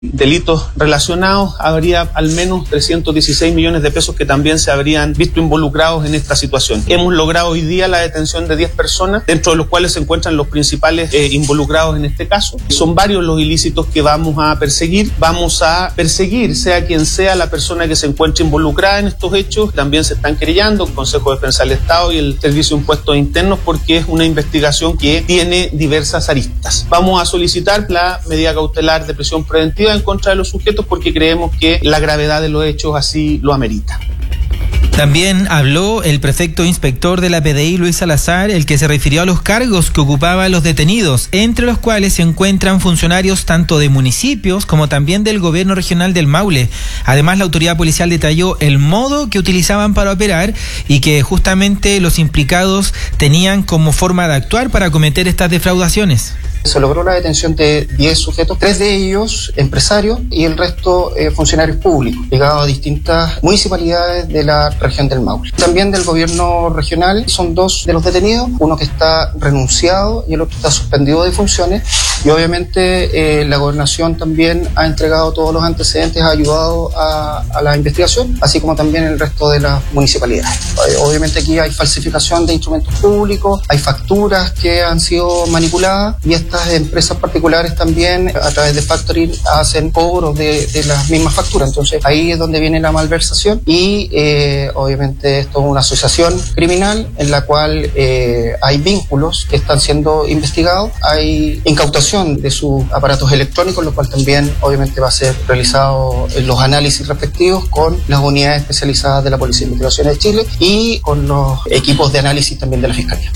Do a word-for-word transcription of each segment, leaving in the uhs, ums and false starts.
delitos relacionados, habría al menos trescientos dieciséis millones de pesos que también se habrían visto involucrados en esta situación. Hemos logrado hoy día la detención de diez personas, dentro de los cuales se encuentran los principales eh, involucrados en este caso. Son varios los ilícitos que vamos a perseguir. Vamos a perseguir, sea quien sea la persona que se encuentre involucrada en estos hechos. También se están querellando el Consejo de Defensa del Estado y el Servicio de Impuestos Internos porque es una investigación que tiene diversas aristas. Vamos a solicitar la medida cautelar de prisión preventiva en contra de los sujetos porque creemos que la gravedad de los hechos así lo amerita. También habló el prefecto inspector de la P D I, Luis Salazar, el que se refirió a los cargos que ocupaban los detenidos, entre los cuales se encuentran funcionarios tanto de municipios como también del gobierno regional del Maule. Además, la autoridad policial detalló el modo que utilizaban para operar y que justamente los implicados tenían como forma de actuar para cometer estas defraudaciones. Se logró la detención de diez sujetos, tres de ellos empresarios y el resto eh, funcionarios públicos, ligados a distintas municipalidades de la región del Maule. También del gobierno regional son dos de los detenidos, uno que está renunciado y el otro está suspendido de funciones, y obviamente eh, la gobernación también ha entregado todos los antecedentes, ha ayudado a, a la investigación, así como también el resto de las municipalidades. Eh, obviamente aquí hay falsificación de instrumentos públicos, hay facturas que han sido manipuladas y estas empresas particulares también a través de factoring hacen cobros de, de las mismas facturas. Entonces ahí es donde viene la malversación y eh, obviamente esto es una asociación criminal en la cual eh, hay vínculos que están siendo investigados, hay incautación de sus aparatos electrónicos, lo cual también obviamente va a ser realizado en los análisis respectivos con las unidades especializadas de la Policía de Investigaciones de Chile y con los equipos de análisis también de la Fiscalía.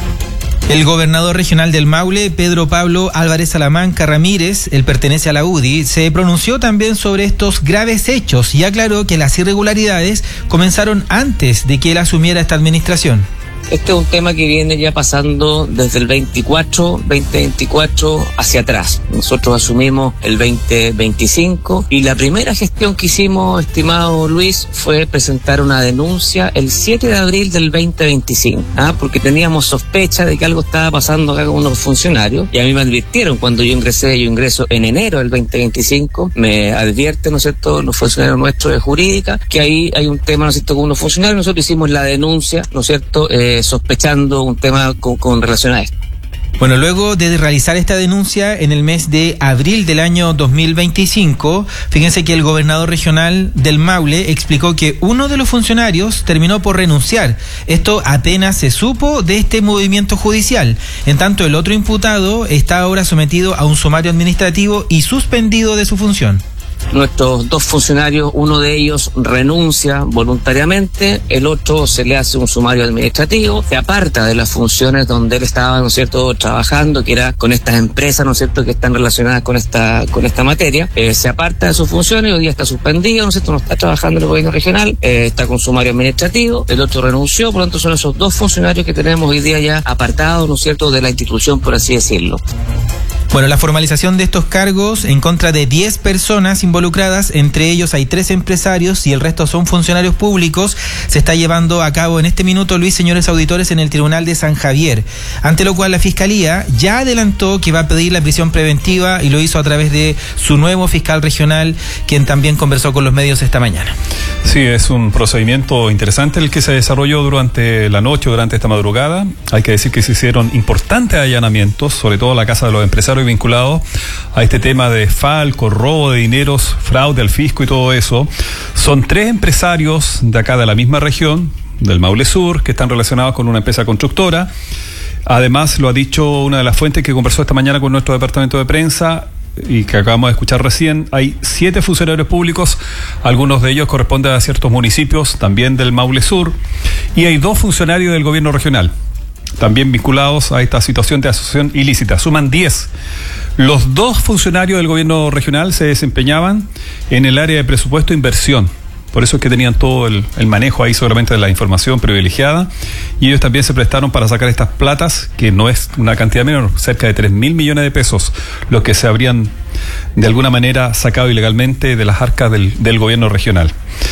El gobernador regional del Maule, Pedro Pablo Álvarez Salamanca Ramírez, él pertenece a la U D I, se pronunció también sobre estos graves hechos y aclaró que las irregularidades comenzaron antes de que él asumiera esta administración. Este es un tema que viene ya pasando desde el veinticuatro, veinte veinticuatro hacia atrás. Nosotros asumimos el veinte veinticinco y la primera gestión que hicimos, estimado Luis, fue presentar una denuncia el siete de abril del veinte veinticinco, ¿ah? porque teníamos sospecha de que algo estaba pasando acá con unos funcionarios y a mí me advirtieron cuando yo ingresé, yo ingreso en enero del veinte veinticinco, me advierten, ¿no es cierto?, los funcionarios nuestros de jurídica, que ahí hay un tema, ¿no es cierto?, con unos funcionarios. Nosotros hicimos la denuncia, ¿no es cierto?, eh, sospechando un tema con, con relación a esto. Bueno, luego de realizar esta denuncia en el mes de abril del año dos mil veinticinco, fíjense que el gobernador regional del Maule explicó que uno de los funcionarios terminó por renunciar. Esto apenas se supo de este movimiento judicial. En tanto, el otro imputado está ahora sometido a un sumario administrativo y suspendido de su función. Nuestros dos funcionarios, uno de ellos renuncia voluntariamente, el otro se le hace un sumario administrativo, se aparta de las funciones donde él estaba, ¿no es cierto?, trabajando, que era con estas empresas, ¿no es cierto?, que están relacionadas con esta con esta materia, eh, se aparta de sus funciones, hoy día está suspendido, ¿no es cierto?, no está trabajando en el gobierno regional, eh, está con sumario administrativo, el otro renunció, por lo tanto son esos dos funcionarios que tenemos hoy día ya apartados, ¿no es cierto?, de la institución, por así decirlo. Bueno, la formalización de estos cargos en contra de diez personas involucradas, entre ellos hay tres empresarios y el resto son funcionarios públicos, se está llevando a cabo en este minuto, Luis, señores auditores, en el Tribunal de San Javier, ante lo cual la Fiscalía ya adelantó que va a pedir la prisión preventiva y lo hizo a través de su nuevo fiscal regional, quien también conversó con los medios esta mañana. Sí, es un procedimiento interesante el que se desarrolló durante la noche, durante esta madrugada. Hay que decir que se hicieron importantes allanamientos, sobre todo en la casa de los empresarios vinculados a este tema de falco, robo de dineros, fraude al fisco y todo eso. Son tres empresarios de acá de la misma región, del Maule Sur, que están relacionados con una empresa constructora. Además, lo ha dicho una de las fuentes que conversó esta mañana con nuestro departamento de prensa y que acabamos de escuchar recién, hay siete funcionarios públicos, algunos de ellos corresponden a ciertos municipios, también del Maule Sur, y hay dos funcionarios del gobierno regional, también vinculados a esta situación de asociación ilícita. Suman diez. Los dos funcionarios del gobierno regional se desempeñaban en el área de presupuesto e inversión. Por eso es que tenían todo el, el manejo ahí solamente de la información privilegiada, y ellos también se prestaron para sacar estas platas, que no es una cantidad menor, cerca de tres mil millones de pesos, los que se habrían de alguna manera sacado ilegalmente de las arcas del, del gobierno regional.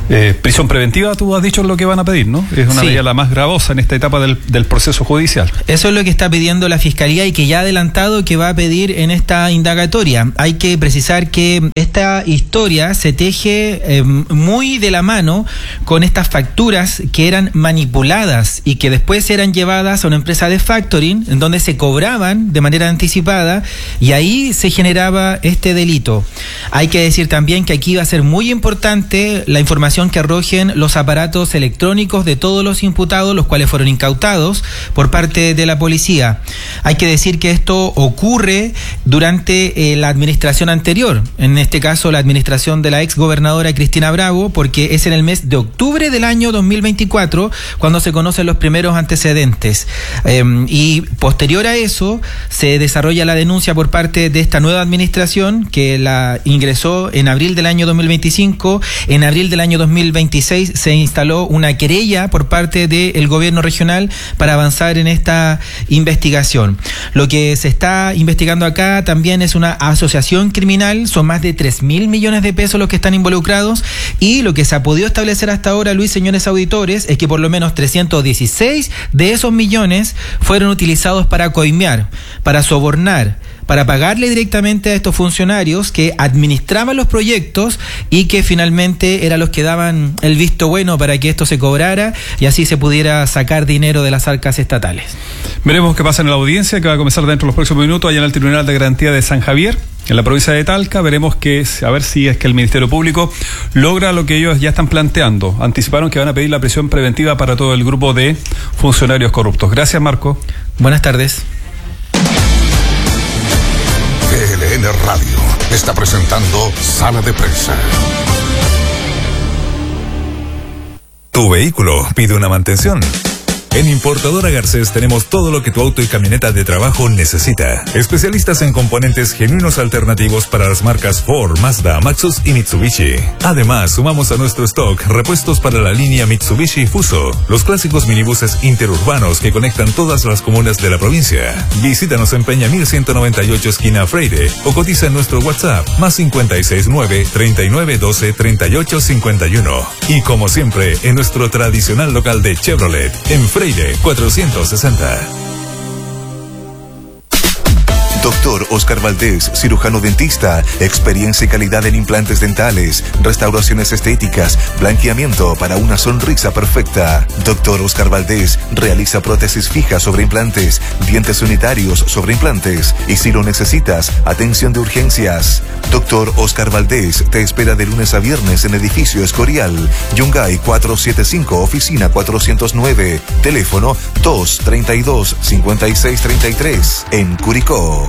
Eh, prisión preventiva, tú has dicho lo que van a pedir, ¿no? Es una sí. medida la más gravosa en esta etapa del, del proceso judicial. Eso es lo que está pidiendo la Fiscalía y que ya ha adelantado que va a pedir en esta indagatoria. Hay que precisar que esta historia se teje eh, muy de la mano con estas facturas que eran manipuladas y que después eran llevadas a una empresa de factoring en donde se cobraban de manera anticipada y ahí se generaba este delito. Hay que decir también que aquí va a ser muy importante la información que arrojen los aparatos electrónicos de todos los imputados, los cuales fueron incautados por parte de la policía. Hay que decir que esto ocurre durante eh, la administración anterior, en este caso la administración de la ex gobernadora Cristina Bravo, porque es en el mes de octubre del año dos mil veinticuatro cuando se conocen los primeros antecedentes. Eh, y posterior a eso se desarrolla la denuncia por parte de esta nueva administración que la ingresó en abril del año dos mil veinticinco. En abril del año dos mil veintiséis se instaló una querella por parte del gobierno regional para avanzar en esta investigación. Lo que se está investigando acá también es una asociación criminal, son más de tres mil millones de pesos los que están involucrados y lo que se ha podido establecer hasta ahora, Luis, señores auditores, es que por lo menos trescientos dieciséis de esos millones fueron utilizados para coimear, para sobornar, para pagarle directamente a estos funcionarios que administraban los proyectos y que finalmente eran los que daban el visto bueno para que esto se cobrara y así se pudiera sacar dinero de las arcas estatales. Veremos qué pasa en la audiencia que va a comenzar dentro de los próximos minutos allá en el Tribunal de Garantía de San Javier, en la provincia de Talca. Veremos que, a ver si es que el Ministerio Público logra lo que ellos ya están planteando. Anticiparon que van a pedir la prisión preventiva para todo el grupo de funcionarios corruptos. Gracias, Marco. Buenas tardes. T L N Radio está presentando Sala de Prensa. Tu vehículo pide una mantención. En Importadora Garcés tenemos todo lo que tu auto y camioneta de trabajo necesita. Especialistas en componentes genuinos alternativos para las marcas Ford, Mazda, Maxus y Mitsubishi. Además, sumamos a nuestro stock repuestos para la línea Mitsubishi Fuso, los clásicos minibuses interurbanos que conectan todas las comunas de la provincia. Visítanos en Peña mil ciento noventa y ocho esquina Freire o cotiza en nuestro WhatsApp más cinco seis nueve, treinta y nueve doce, treinta y ocho cincuenta y uno. Y como siempre, en nuestro tradicional local de Chevrolet, en Freire cuatrocientos sesenta. Doctor Oscar Valdés, cirujano dentista, experiencia y calidad en implantes dentales, restauraciones estéticas, blanqueamiento para una sonrisa perfecta. Doctor Oscar Valdés realiza prótesis fijas sobre implantes, dientes unitarios sobre implantes y si lo necesitas, atención de urgencias. Doctor Oscar Valdés te espera de lunes a viernes en edificio Escorial, Yungay cuatrocientos setenta y cinco, oficina cuatrocientos nueve, teléfono dos treinta y dos, cincuenta y seis treinta y tres, en Curicó.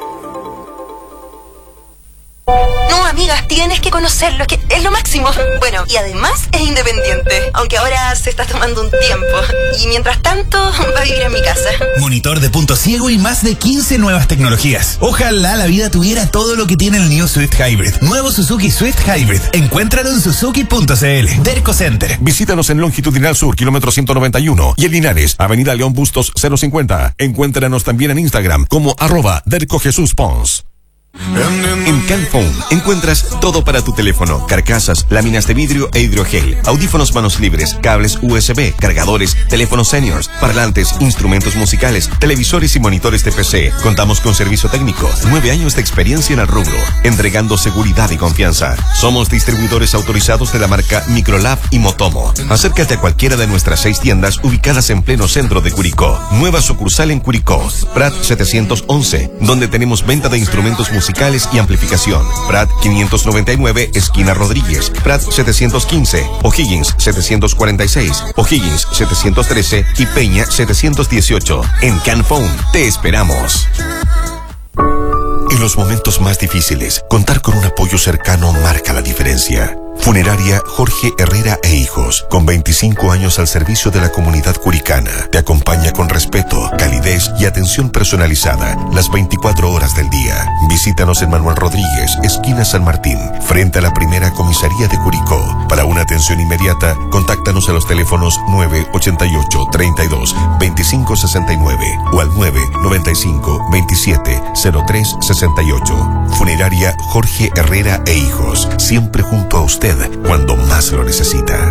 No, amiga, tienes que conocerlo, es que es lo máximo. Bueno, y además es independiente, aunque ahora se está tomando un tiempo. Y mientras tanto, va a vivir en mi casa. Monitor de punto ciego y más de quince nuevas tecnologías. Ojalá la vida tuviera todo lo que tiene el New Swift Hybrid. Nuevo Suzuki Swift Hybrid. Encuéntralo en suzuki punto c l. Derco Center. Visítanos en Longitudinal Sur, kilómetro ciento noventa y uno. Y en Linares, Avenida León Bustos cero cincuenta. Encuéntranos también en Instagram como arroba Derco Jesús Pons. En Calphone encuentras todo para tu teléfono: carcasas, láminas de vidrio e hidrogel, audífonos manos libres, cables U S B, cargadores, teléfonos seniors, parlantes, instrumentos musicales, televisores y monitores de P C. Contamos con servicio técnico, nueve años de experiencia en el rubro, entregando seguridad y confianza. Somos distribuidores autorizados de la marca Microlab y Motomo. Acércate a cualquiera de nuestras seis tiendas ubicadas en pleno centro de Curicó. Nueva sucursal en Curicó, Prat setecientos once, donde tenemos venta de instrumentos musicales musicales y amplificación. Prat quinientos noventa y nueve, esquina Rodríguez. Prat setecientos quince, O'Higgins setecientos cuarenta y seis, O'Higgins setecientos trece y Peña setecientos dieciocho. En Calphone te esperamos. En los momentos más difíciles, contar con un apoyo cercano marca la diferencia. Funeraria Jorge Herrera e Hijos, con veinticinco años al servicio de la comunidad curicana, te acompaña con respeto, calidez y atención personalizada las veinticuatro horas del día. Visítanos en Manuel Rodríguez, esquina San Martín, frente a la primera comisaría de Curicó. Para una atención inmediata, contáctanos a los teléfonos nueve ochenta y ocho, treinta y dos, veinticinco sesenta y nueve o al nueve noventa y cinco, veintisiete, cero tres sesenta y ocho. Funeraria Jorge Herrera e Hijos, siempre junto a usted cuando más lo necesita.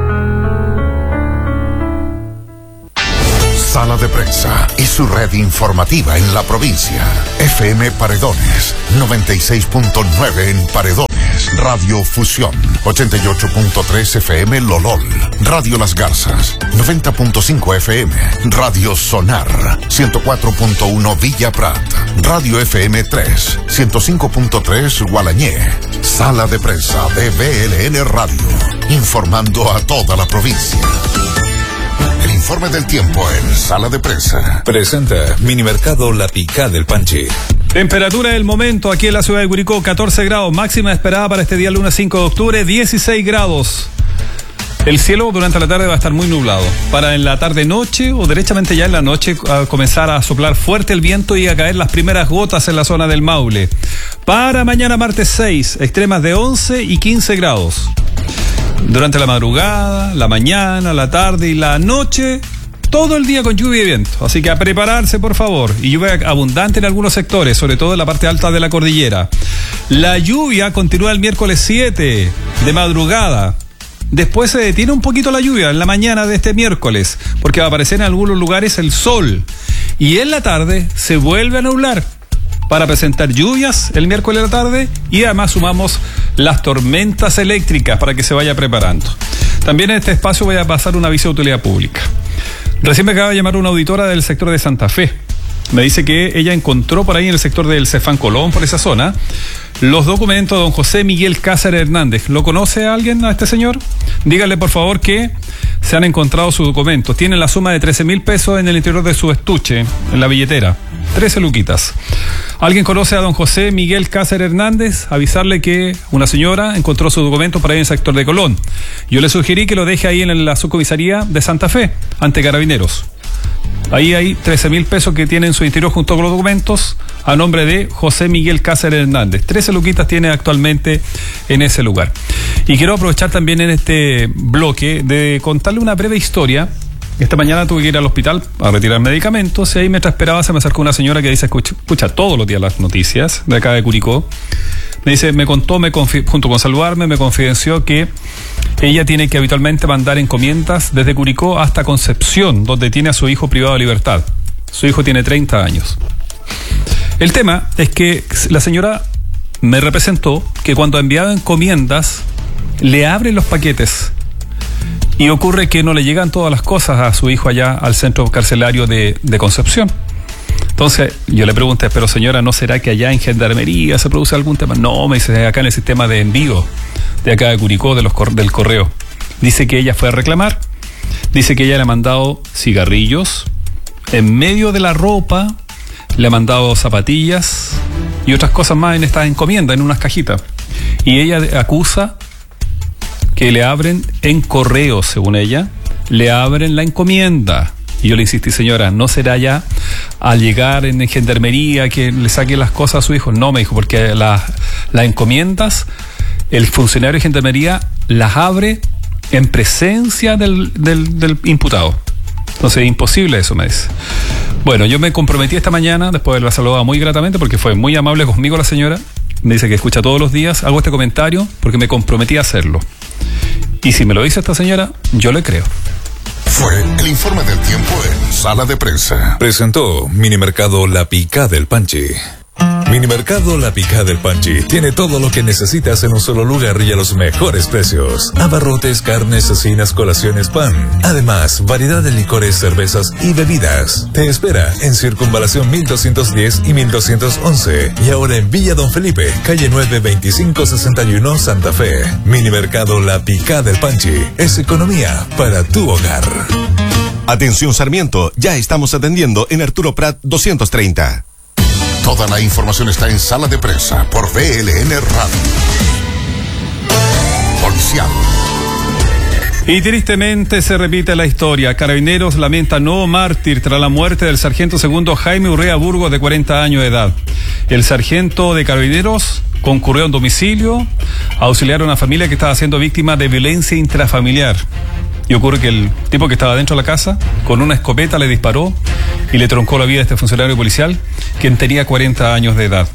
Sala de Prensa y su red informativa en la provincia. F M Paredones, noventa y seis punto nueve en Paredones. Radio Fusión, ochenta y ocho punto tres F M Lolol. Radio Las Garzas, noventa punto cinco F M. Radio Sonar, ciento cuatro punto uno Villa Prat. Radio F M tres, ciento cinco punto tres Gualañé. Sala de Prensa de B L N Radio, informando a toda la provincia. El informe del tiempo en Sala de Prensa. Presenta Minimercado La Picá del Panchi. Temperatura del momento aquí en la ciudad de Curicó, catorce grados. Máxima esperada para este día lunes cinco de octubre, dieciséis grados. El cielo durante la tarde va a estar muy nublado. Para en la tarde-noche o derechamente ya en la noche a comenzar a soplar fuerte el viento y a caer las primeras gotas en la zona del Maule. Para mañana martes seis, extremas de once y quince grados. Durante la madrugada, la mañana, la tarde y la noche, todo el día con lluvia y viento. Así que a prepararse, por favor. Y lluvia abundante en algunos sectores, sobre todo en la parte alta de la cordillera. La lluvia continúa el miércoles siete de madrugada. Después se detiene un poquito la lluvia en la mañana de este miércoles, porque va a aparecer en algunos lugares el sol. Y en la tarde se vuelve a nublar, para presentar lluvias el miércoles de la tarde y además sumamos las tormentas eléctricas para que se vaya preparando. También en este espacio voy a pasar un aviso de utilidad pública. Recién me acaba de llamar una auditora del sector de Santa Fe. Me dice que ella encontró por ahí en el sector del Cefán Colón, por esa zona, los documentos de don José Miguel Cáceres Hernández. ¿Lo conoce alguien a este señor? Dígale por favor que se han encontrado sus documentos. Tienen la suma de trece mil pesos en el interior de su estuche, en la billetera. trece luquitas. ¿Alguien conoce a don José Miguel Cáceres Hernández? Avisarle que una señora encontró sus documentos por ahí en el sector de Colón. Yo le sugerí que lo deje ahí en la subcomisaría de Santa Fe, ante Carabineros. Ahí hay trece mil pesos que tiene en su interior junto con los documentos a nombre de José Miguel Cáceres Hernández. trece luquitas tiene actualmente en ese lugar. Y quiero aprovechar también en este bloque de contarle una breve historia. Esta mañana tuve que ir al hospital a retirar medicamentos y ahí mientras esperaba se me acercó una señora que dice, escucha, escucha todos los días las noticias de acá de Curicó. Me dice, me contó, me confi- junto con saludarme, me confidenció que ella tiene que habitualmente mandar encomiendas desde Curicó hasta Concepción, donde tiene a su hijo privado de libertad. Su hijo tiene treinta años. El tema es que la señora me representó que cuando enviaba encomiendas, le abren los paquetes. Y ocurre que no le llegan todas las cosas a su hijo allá al centro carcelario de, de Concepción. Entonces yo le pregunté, pero señora, ¿no será que allá en Gendarmería se produce algún tema? No, me dice, acá en el sistema de envío de acá de Curicó, de los, del correo. Dice que ella fue a reclamar, dice que ella le ha mandado cigarrillos, en medio de la ropa, le ha mandado zapatillas y otras cosas más en esta encomienda, en unas cajitas. Y ella acusa que le abren en correo, según ella, le abren la encomienda. Y yo le insistí, señora, ¿no será ya al llegar en Gendarmería que le saque las cosas a su hijo? No, me dijo, porque las las encomiendas, el funcionario de Gendarmería las abre en presencia del, del, del imputado. Entonces es imposible eso, me dice. Bueno, yo me comprometí esta mañana, después de haberla saludado muy gratamente, porque fue muy amable conmigo la señora. Me dice que escucha todos los días, hago este comentario porque me comprometí a hacerlo. Y si me lo dice esta señora, yo le creo. Fue el informe del tiempo en Sala de Prensa. Presentó Minimercado La Picá del Panchi. Minimercado La Picá del Panchi tiene todo lo que necesitas en un solo lugar y a los mejores precios. Abarrotes, carnes, cecinas, colaciones, pan. Además, variedad de licores, cervezas y bebidas. Te espera en Circunvalación mil doscientos diez y mil doscientos once. Y ahora en Villa Don Felipe, calle nueve, veinticinco sesenta y uno, Santa Fe. Minimercado La Picá del Panchi es economía para tu hogar. Atención Sarmiento, ya estamos atendiendo en Arturo Prat doscientos treinta. Toda la información está en Sala de Prensa por B L N Radio. Policial. Y tristemente se repite la historia. Carabineros lamenta nuevo mártir tras la muerte del sargento segundo Jaime Urrea Burgos, de cuarenta años de edad. El sargento de Carabineros concurrió a un domicilio a auxiliar a una familia que estaba siendo víctima de violencia intrafamiliar. Y ocurre que el tipo que estaba dentro de la casa, con una escopeta le disparó y le troncó la vida a este funcionario policial, quien tenía cuarenta años de edad.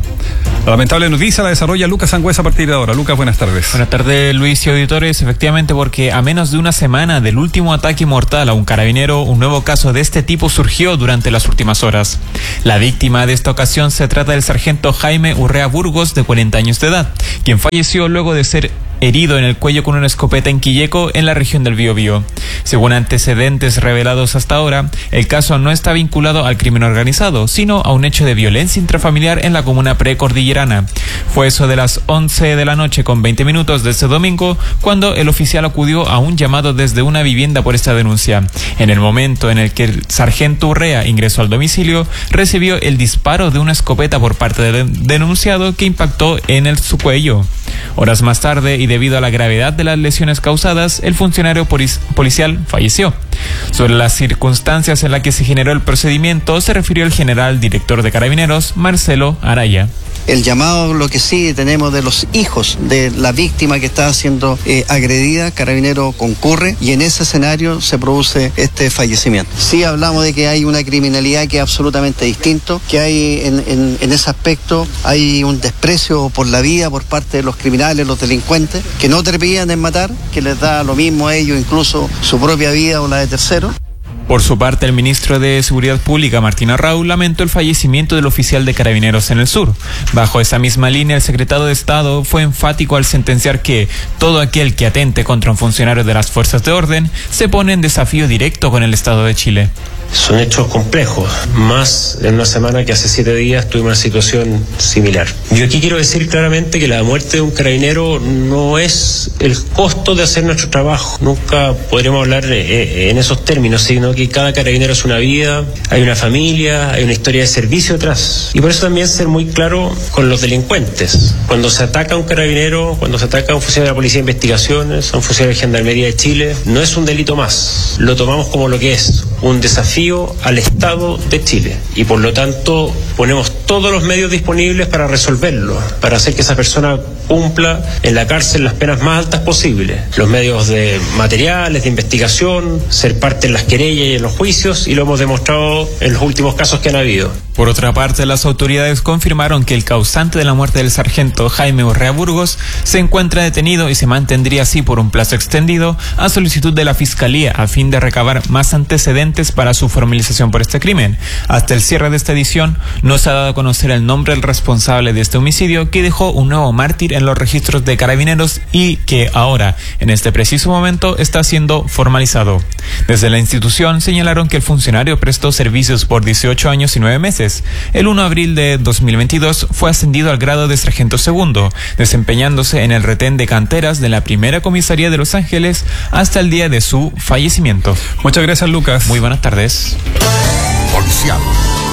La lamentable noticia la desarrolla Lucas Sangüesa a partir de ahora. Lucas, buenas tardes. Buenas tardes, Luis y auditores. Efectivamente, porque a menos de una semana del último ataque mortal a un carabinero, un nuevo caso de este tipo surgió durante las últimas horas. La víctima de esta ocasión se trata del sargento Jaime Urrea Burgos, de cuarenta años de edad, quien falleció luego de ser herido en el cuello con una escopeta en Quilleco, en la región del Biobío. Según antecedentes revelados hasta ahora, el caso no está vinculado al crimen organizado, sino a un hecho de violencia intrafamiliar en la comuna precordillerana. Fue eso de las once de la noche con veinte minutos de este domingo, cuando el oficial acudió a un llamado desde una vivienda por esta denuncia. En el momento en el que el sargento Urrea ingresó al domicilio, recibió el disparo de una escopeta por parte del denunciado, que impactó en el, su cuello. Horas más tarde, y debido a la gravedad de las lesiones causadas, el funcionario policial falleció. Sobre las circunstancias en las que se generó el procedimiento, se refirió el general director de Carabineros, Marcelo Araya. El llamado, lo que sí tenemos de los hijos de la víctima que está siendo eh, agredida, Carabinero concurre y en ese escenario se produce este fallecimiento. Sí hablamos de que hay una criminalidad que es absolutamente distinto, que hay en, en, en ese aspecto hay un desprecio por la vida por parte de los criminales, los delincuentes, que no terminan en matar, que les da lo mismo a ellos, incluso su propia vida o la de terceros. Por su parte, el ministro de Seguridad Pública, Martín Arrau, lamentó el fallecimiento del oficial de Carabineros en el sur. Bajo esa misma línea, el secretario de Estado fue enfático al sentenciar que todo aquel que atente contra un funcionario de las fuerzas de orden se pone en desafío directo con el Estado de Chile. Son hechos complejos, más en una semana que hace siete días tuvimos una situación similar. Yo aquí quiero decir claramente que la muerte de un carabinero no es el costo de hacer nuestro trabajo. Nunca podremos hablar en esos términos, sino que cada carabinero es una vida, hay una familia, hay una historia de servicio detrás. Y por eso también ser muy claro con los delincuentes. Cuando se ataca a un carabinero, cuando se ataca a un funcionario de la Policía de Investigaciones, a un funcionario de Gendarmería de Chile, no es un delito más. Lo tomamos como lo que es, un desafío al Estado de Chile, y por lo tanto ponemos todos los medios disponibles para resolverlo, para hacer que esa persona cumpla en la cárcel las penas más altas posibles, los medios de materiales, de investigación, ser parte en las querellas y en los juicios, y lo hemos demostrado en los últimos casos que han habido. Por otra parte, las autoridades confirmaron que el causante de la muerte del sargento Jaime Urrea Burgos se encuentra detenido y se mantendría así por un plazo extendido a solicitud de la Fiscalía, a fin de recabar más antecedentes para su formalización por este crimen. Hasta el cierre de esta edición no se ha dado a conocer el nombre del responsable de este homicidio, que dejó un nuevo mártir en los registros de Carabineros y que ahora, en este preciso momento, está siendo formalizado. Desde la institución señalaron que el funcionario prestó servicios por dieciocho años y nueve meses. El primero de abril de dos mil veintidós fue ascendido al grado de sargento segundo, desempeñándose en el retén de canteras de la primera comisaría de Los Ángeles hasta el día de su fallecimiento. Muchas gracias, Lucas. Muy buenas tardes. Policial.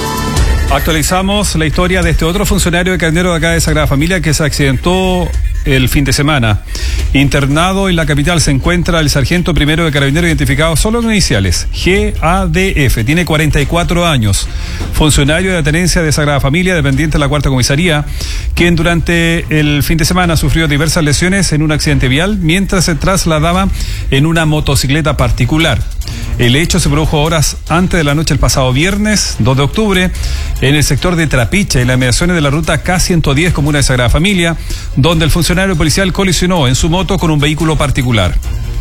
Actualizamos la historia de este otro funcionario de Carabineros de acá de Sagrada Familia que se accidentó el fin de semana. Internado en la capital se encuentra el sargento primero de Carabineros identificado solo en iniciales, G A D F, tiene cuarenta y cuatro años, funcionario de la tenencia de Sagrada Familia, dependiente de la cuarta comisaría, quien durante el fin de semana sufrió diversas lesiones en un accidente vial mientras se trasladaba en una motocicleta particular. El hecho se produjo horas antes de la noche del pasado viernes, dos de octubre, en el sector de Trapiche, en las inmediaciones de la ruta K ciento diez, comuna de Sagrada Familia, donde el funcionario policial colisionó en su moto con un vehículo particular.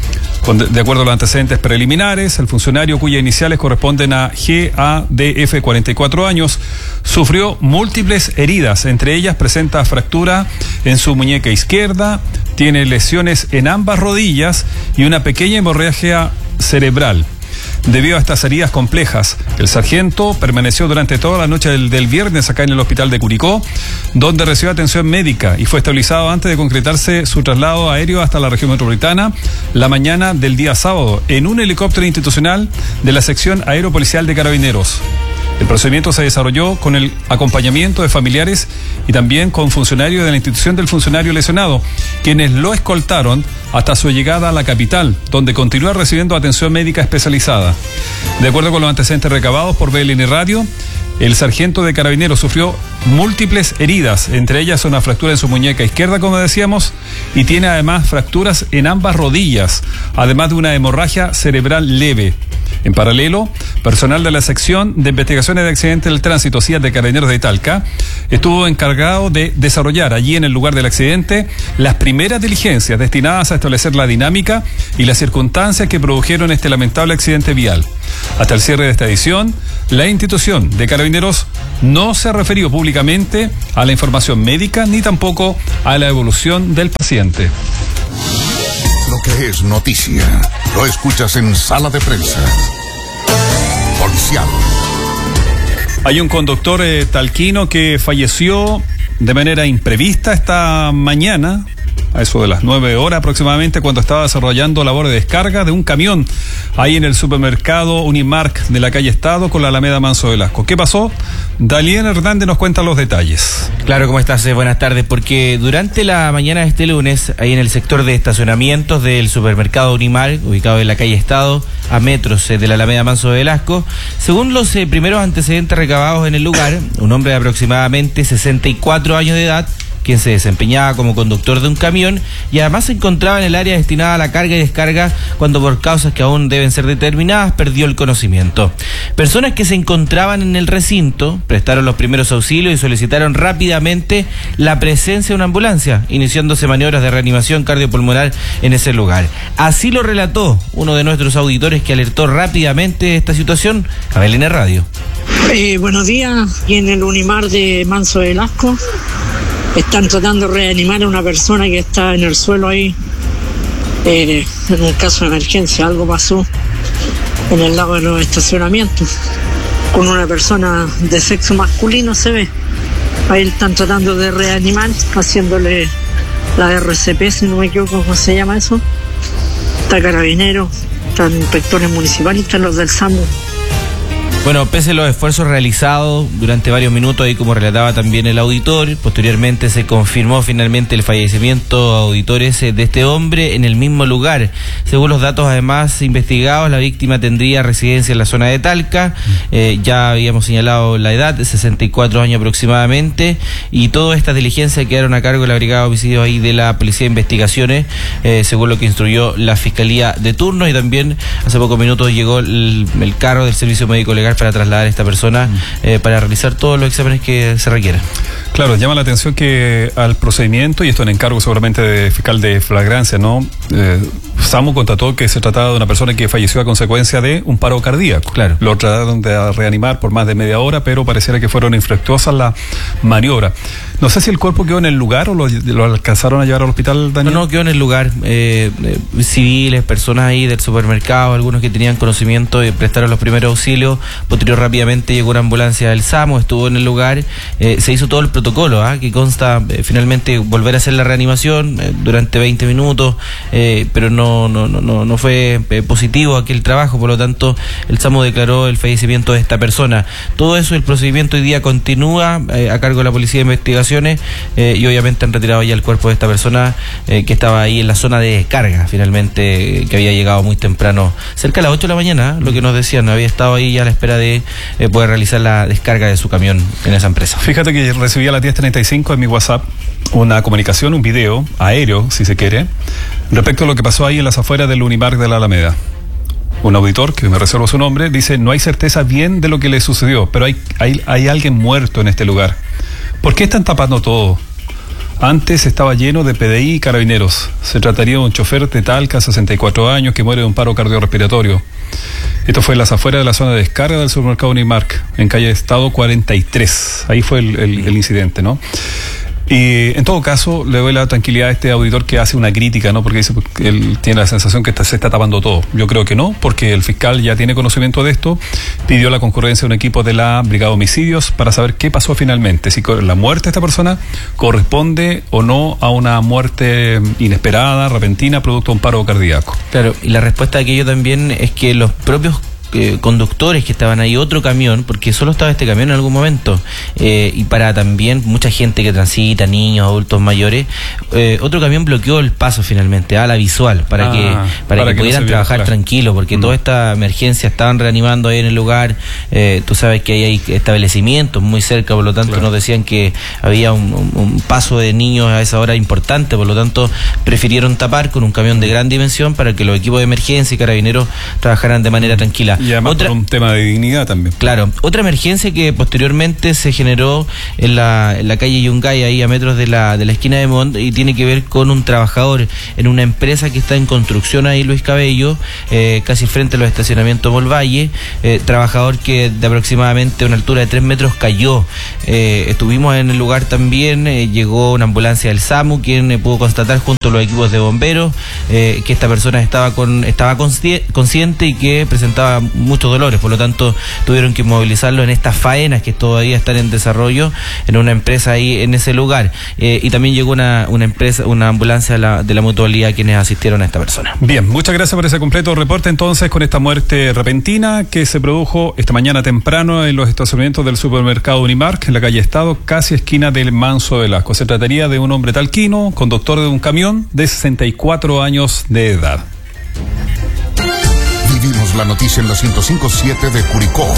De acuerdo a los antecedentes preliminares, el funcionario, cuyas iniciales corresponden a G A D F, cuarenta y cuatro años, sufrió múltiples heridas, entre ellas presenta fractura en su muñeca izquierda, tiene lesiones en ambas rodillas y una pequeña hemorragia cerebral. Debido a estas heridas complejas, el sargento permaneció durante toda la noche del, del viernes acá en el hospital de Curicó, donde recibió atención médica y fue estabilizado antes de concretarse su traslado aéreo hasta la región metropolitana la mañana del día sábado en un helicóptero institucional de la sección aeropolicial de Carabineros. El procedimiento se desarrolló con el acompañamiento de familiares y también con funcionarios de la institución del funcionario lesionado, quienes lo escoltaron hasta su llegada a la capital, donde continúa recibiendo atención médica especializada. De acuerdo con los antecedentes recabados por B L N Radio, el sargento de Carabineros sufrió múltiples heridas, entre ellas una fractura en su muñeca izquierda, como decíamos, y tiene además fracturas en ambas rodillas, además de una hemorragia cerebral leve. En paralelo, personal de la sección de investigaciones de accidentes del tránsito, C I A de Carabineros de Talca, estuvo encargado de desarrollar allí en el lugar del accidente las primeras diligencias destinadas a establecer la dinámica y las circunstancias que produjeron este lamentable accidente vial. Hasta el cierre de esta edición, la institución de Carabineros no se ha referido públicamente a la información médica ni tampoco a la evolución del paciente. Lo que es noticia, lo escuchas en Sala de Prensa. Policial. Hay un conductor eh, talquino que falleció de manera imprevista esta mañana, a eso de las nueve horas aproximadamente, cuando estaba desarrollando labores de descarga de un camión ahí en el supermercado Unimark de la calle Estado con la Alameda Manso Velasco. ¿Qué pasó? Dalian Hernández nos cuenta los detalles. Claro, ¿cómo estás? Eh, buenas tardes, porque durante la mañana de este lunes, ahí en el sector de estacionamientos del supermercado Unimark, ubicado en la calle Estado, a metros eh, de la Alameda Manso Velasco, según los eh, primeros antecedentes recabados en el lugar, un hombre de aproximadamente sesenta y cuatro años de edad, quien se desempeñaba como conductor de un camión y además se encontraba en el área destinada a la carga y descarga cuando por causas que aún deben ser determinadas perdió el conocimiento. Personas que se encontraban en el recinto prestaron los primeros auxilios y solicitaron rápidamente la presencia de una ambulancia, iniciándose maniobras de reanimación cardiopulmonar en ese lugar. Así lo relató uno de nuestros auditores que alertó rápidamente de esta situación a Belén Radio. Eh, buenos días, y en el Unimar de Manso Velasco están tratando de reanimar a una persona que está en el suelo ahí, eh, en un caso de emergencia. Algo pasó en el lado de los estacionamientos con una persona de sexo masculino, se ve. Ahí están tratando de reanimar, haciéndole la R C P, si no me equivoco, ¿cómo se llama eso? Está Carabineros, están inspectores municipales, están los del SAMU. Bueno, pese a los esfuerzos realizados durante varios minutos, ahí como relataba también el auditor, posteriormente se confirmó finalmente el fallecimiento, auditores, de este hombre en el mismo lugar. Según los datos además investigados, la víctima tendría residencia en la zona de Talca, eh, ya habíamos señalado la edad, de sesenta y cuatro años aproximadamente, y todas estas diligencias quedaron a cargo de la Brigada de Homicidios ahí de la Policía de Investigaciones, eh, según lo que instruyó la Fiscalía de turno, y también hace pocos minutos llegó el, el carro del Servicio Médico Legal para trasladar a esta persona eh, para realizar todos los exámenes que se requieran. Claro, llama la atención que al procedimiento, y esto en encargo seguramente de fiscal de flagrancia, ¿no? Eh, SAMU constató que se trataba de una persona que falleció a consecuencia de un paro cardíaco. Claro. Lo trataron de reanimar por más de media hora, pero pareciera que fueron infructuosas las maniobras. No sé si el cuerpo quedó en el lugar o lo, lo alcanzaron a llevar al hospital, Daniel. No, no, quedó en el lugar. Eh, eh, civiles, personas ahí del supermercado, algunos que tenían conocimiento y prestaron los primeros auxilios. Posterior rápidamente llegó una ambulancia del SAMU, estuvo en el lugar, eh, se hizo todo el protocolo, ¿eh? que consta eh, finalmente volver a hacer la reanimación eh, durante veinte minutos, eh, pero no, no, no, no fue eh, positivo aquel trabajo, por lo tanto el SAMU declaró el fallecimiento de esta persona. Todo eso, el procedimiento hoy día continúa eh, a cargo de la Policía de Investigaciones, eh, y obviamente han retirado ya el cuerpo de esta persona eh, que estaba ahí en la zona de descarga, finalmente, eh, que había llegado muy temprano, cerca de las ocho de la mañana, lo que nos decían, había estado ahí ya a la espera de eh, poder realizar la descarga de su camión en esa empresa. Fíjate que recibí a las diez treinta y cinco en mi WhatsApp una comunicación, un video aéreo, si se quiere, respecto a lo que pasó ahí en las afueras del Unimark de la Alameda. Un auditor, que me reservo su nombre, dice: no hay certeza bien de lo que le sucedió, pero hay, hay, hay alguien muerto en este lugar. ¿Por qué están tapando todo? Antes estaba lleno de P D I y carabineros. Se trataría de un chofer de Talca, sesenta y cuatro años, que muere de un paro cardiorrespiratorio. Esto fue en las afueras de la zona de descarga del supermercado Unimark, en calle Estado cuarenta y tres. Ahí fue el, el, el incidente, ¿no? Y en todo caso, le doy la tranquilidad a este auditor que hace una crítica, ¿no? Porque dice que él tiene la sensación que está, se está tapando todo. Yo creo que no, porque el fiscal ya tiene conocimiento de esto, pidió la concurrencia de un equipo de la Brigada de Homicidios para saber qué pasó finalmente, si la muerte de esta persona corresponde o no a una muerte inesperada, repentina, producto de un paro cardíaco. Claro, y la respuesta de aquello también es que los propios eh, conductores que estaban ahí, otro camión, porque solo estaba este camión en algún momento, eh, y para también mucha gente que transita, niños, adultos mayores, eh, otro camión bloqueó el paso finalmente a la visual para ah, que para, para que, que pudieran no trabajar claro. tranquilos, porque mm. toda esta emergencia estaban reanimando ahí en el lugar. Eh, tú sabes que ahí hay establecimientos muy cerca, por lo tanto claro. nos decían que había un, un, un paso de niños a esa hora importante, por lo tanto prefirieron tapar con un camión de gran dimensión para que los equipos de emergencia y carabineros trabajaran de manera tranquila. Y además otra, por un tema de dignidad también. Claro, otra emergencia que posteriormente se generó en la, en la calle Yungay, ahí a metros de la, de la esquina de Montt, y tiene que ver con un trabajador en una empresa que está en construcción ahí, Luis Cabello, eh, casi frente a los estacionamientos Volvalle, eh, trabajador que de aproximadamente una altura de tres metros cayó. Eh, estuvimos en el lugar también, eh, llegó una ambulancia del SAMU, quien eh, pudo constatar junto a los equipos de bomberos eh, que esta persona estaba con estaba consciente y que presentaba muchos dolores, por lo tanto tuvieron que movilizarlo en estas faenas que todavía están en desarrollo en una empresa ahí en ese lugar, eh, y también llegó una, una empresa, una ambulancia de la, de la mutualidad quienes asistieron a esta persona. Bien, muchas gracias por ese completo reporte entonces con esta muerte repentina que se produjo esta mañana temprano en los estacionamientos del supermercado Unimark en la calle Estado, casi esquina del Manso Velasco. Se trataría de un hombre talquino, conductor de un camión de sesenta y cuatro años de edad. Vivimos la noticia en la ciento cinco punto siete de Curicó.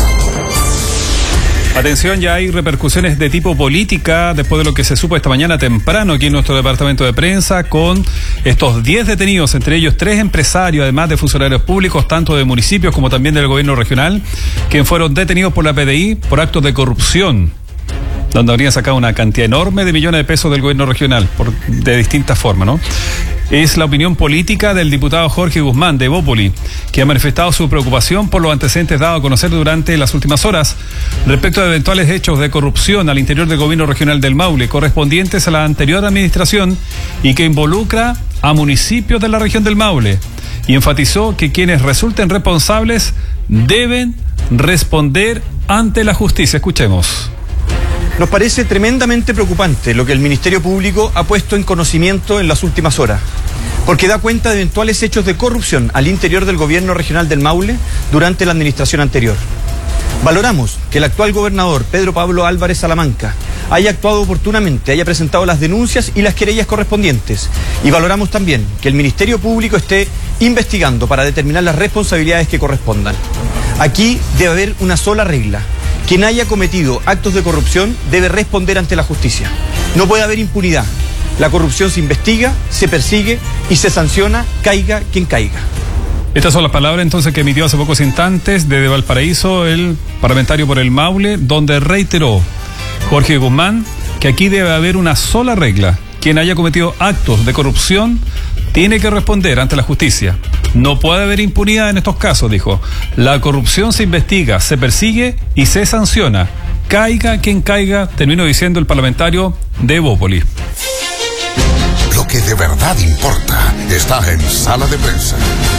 Atención, ya hay repercusiones de tipo política después de lo que se supo esta mañana temprano aquí en nuestro departamento de prensa con estos diez detenidos, entre ellos tres empresarios, además de funcionarios públicos, tanto de municipios como también del gobierno regional, que fueron detenidos por la P D I por actos de corrupción, donde habrían sacado una cantidad enorme de millones de pesos del gobierno regional, por, de distintas formas, ¿no? Es la opinión política del diputado Jorge Guzmán de Evópoli, que ha manifestado su preocupación por los antecedentes dados a conocer durante las últimas horas respecto de eventuales hechos de corrupción al interior del gobierno regional del Maule, correspondientes a la anterior administración y que involucra a municipios de la región del Maule, y enfatizó que quienes resulten responsables deben responder ante la justicia. Escuchemos. Nos parece tremendamente preocupante lo que el Ministerio Público ha puesto en conocimiento en las últimas horas, porque da cuenta de eventuales hechos de corrupción al interior del gobierno regional del Maule durante la administración anterior. Valoramos que el actual gobernador, Pedro Pablo Álvarez Salamanca, haya actuado oportunamente, haya presentado las denuncias y las querellas correspondientes, y valoramos también que el Ministerio Público esté investigando para determinar las responsabilidades que correspondan. Aquí debe haber una sola regla. Quien haya cometido actos de corrupción debe responder ante la justicia. No puede haber impunidad. La corrupción se investiga, se persigue y se sanciona, caiga quien caiga. Estas son las palabras entonces que emitió hace pocos instantes desde Valparaíso el parlamentario por el Maule, donde reiteró Jorge Guzmán que aquí debe haber una sola regla. Quien haya cometido actos de corrupción tiene que responder ante la justicia. No puede haber impunidad en estos casos, dijo. La corrupción se investiga, se persigue y se sanciona. Caiga quien caiga, terminó diciendo el parlamentario de Evópoli. Lo que de verdad importa está en Sala de Prensa.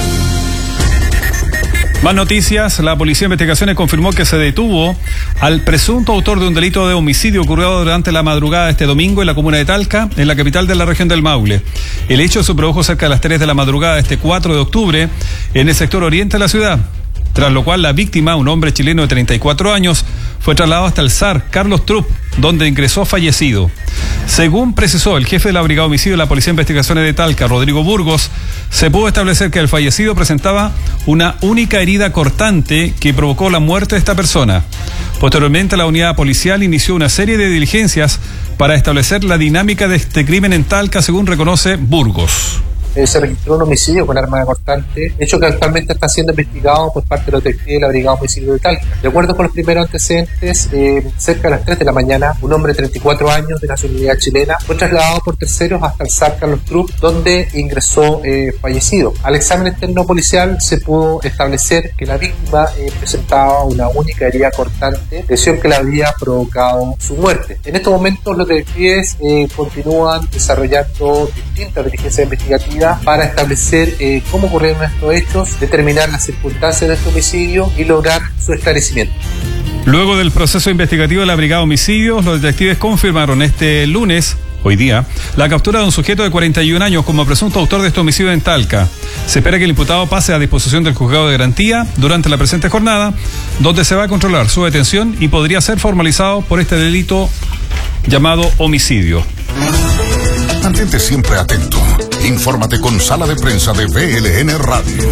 Más noticias. La Policía de Investigaciones confirmó que se detuvo al presunto autor de un delito de homicidio ocurrido durante la madrugada de este domingo en la comuna de Talca, en la capital de la región del Maule. El hecho se produjo cerca de las tres de la madrugada de este cuatro de octubre en el sector oriente de la ciudad, tras lo cual la víctima, un hombre chileno de treinta y cuatro años, fue trasladado hasta el S A R Carlos Trupp, donde ingresó fallecido. Según precisó el jefe de la Brigada de Homicidio de la Policía de Investigaciones de Talca, Rodrigo Burgos, se pudo establecer que el fallecido presentaba una única herida cortante que provocó la muerte de esta persona. Posteriormente, la unidad policial inició una serie de diligencias para establecer la dinámica de este crimen en Talca, según reconoce Burgos. Eh, se registró un homicidio con arma cortante, hecho que actualmente está siendo investigado por parte de los detectives de la Brigada de Homicidio de Talca. De acuerdo con los primeros antecedentes, eh, cerca de las tres de la mañana, un hombre de treinta y cuatro años de nacionalidad chilena fue trasladado por terceros hasta el S A R Carlos Trupp, donde ingresó eh, fallecido. Al examen externo policial se pudo establecer que la víctima eh, presentaba una única herida cortante, lesión que le había provocado su muerte. En estos momentos los detectives eh, continúan desarrollando distintas diligencias investigativas para establecer eh, cómo ocurrieron estos hechos, determinar las circunstancias de este homicidio y lograr su esclarecimiento. Luego del proceso investigativo de la Brigada de Homicidios, los detectives confirmaron este lunes hoy día, la captura de un sujeto de cuarenta y un años como presunto autor de este homicidio en Talca. Se espera que el imputado pase a disposición del juzgado de garantía durante la presente jornada, donde se va a controlar su detención y podría ser formalizado por este delito llamado homicidio. Mantente siempre atento. Infórmate con Sala de Prensa de B L N Radio.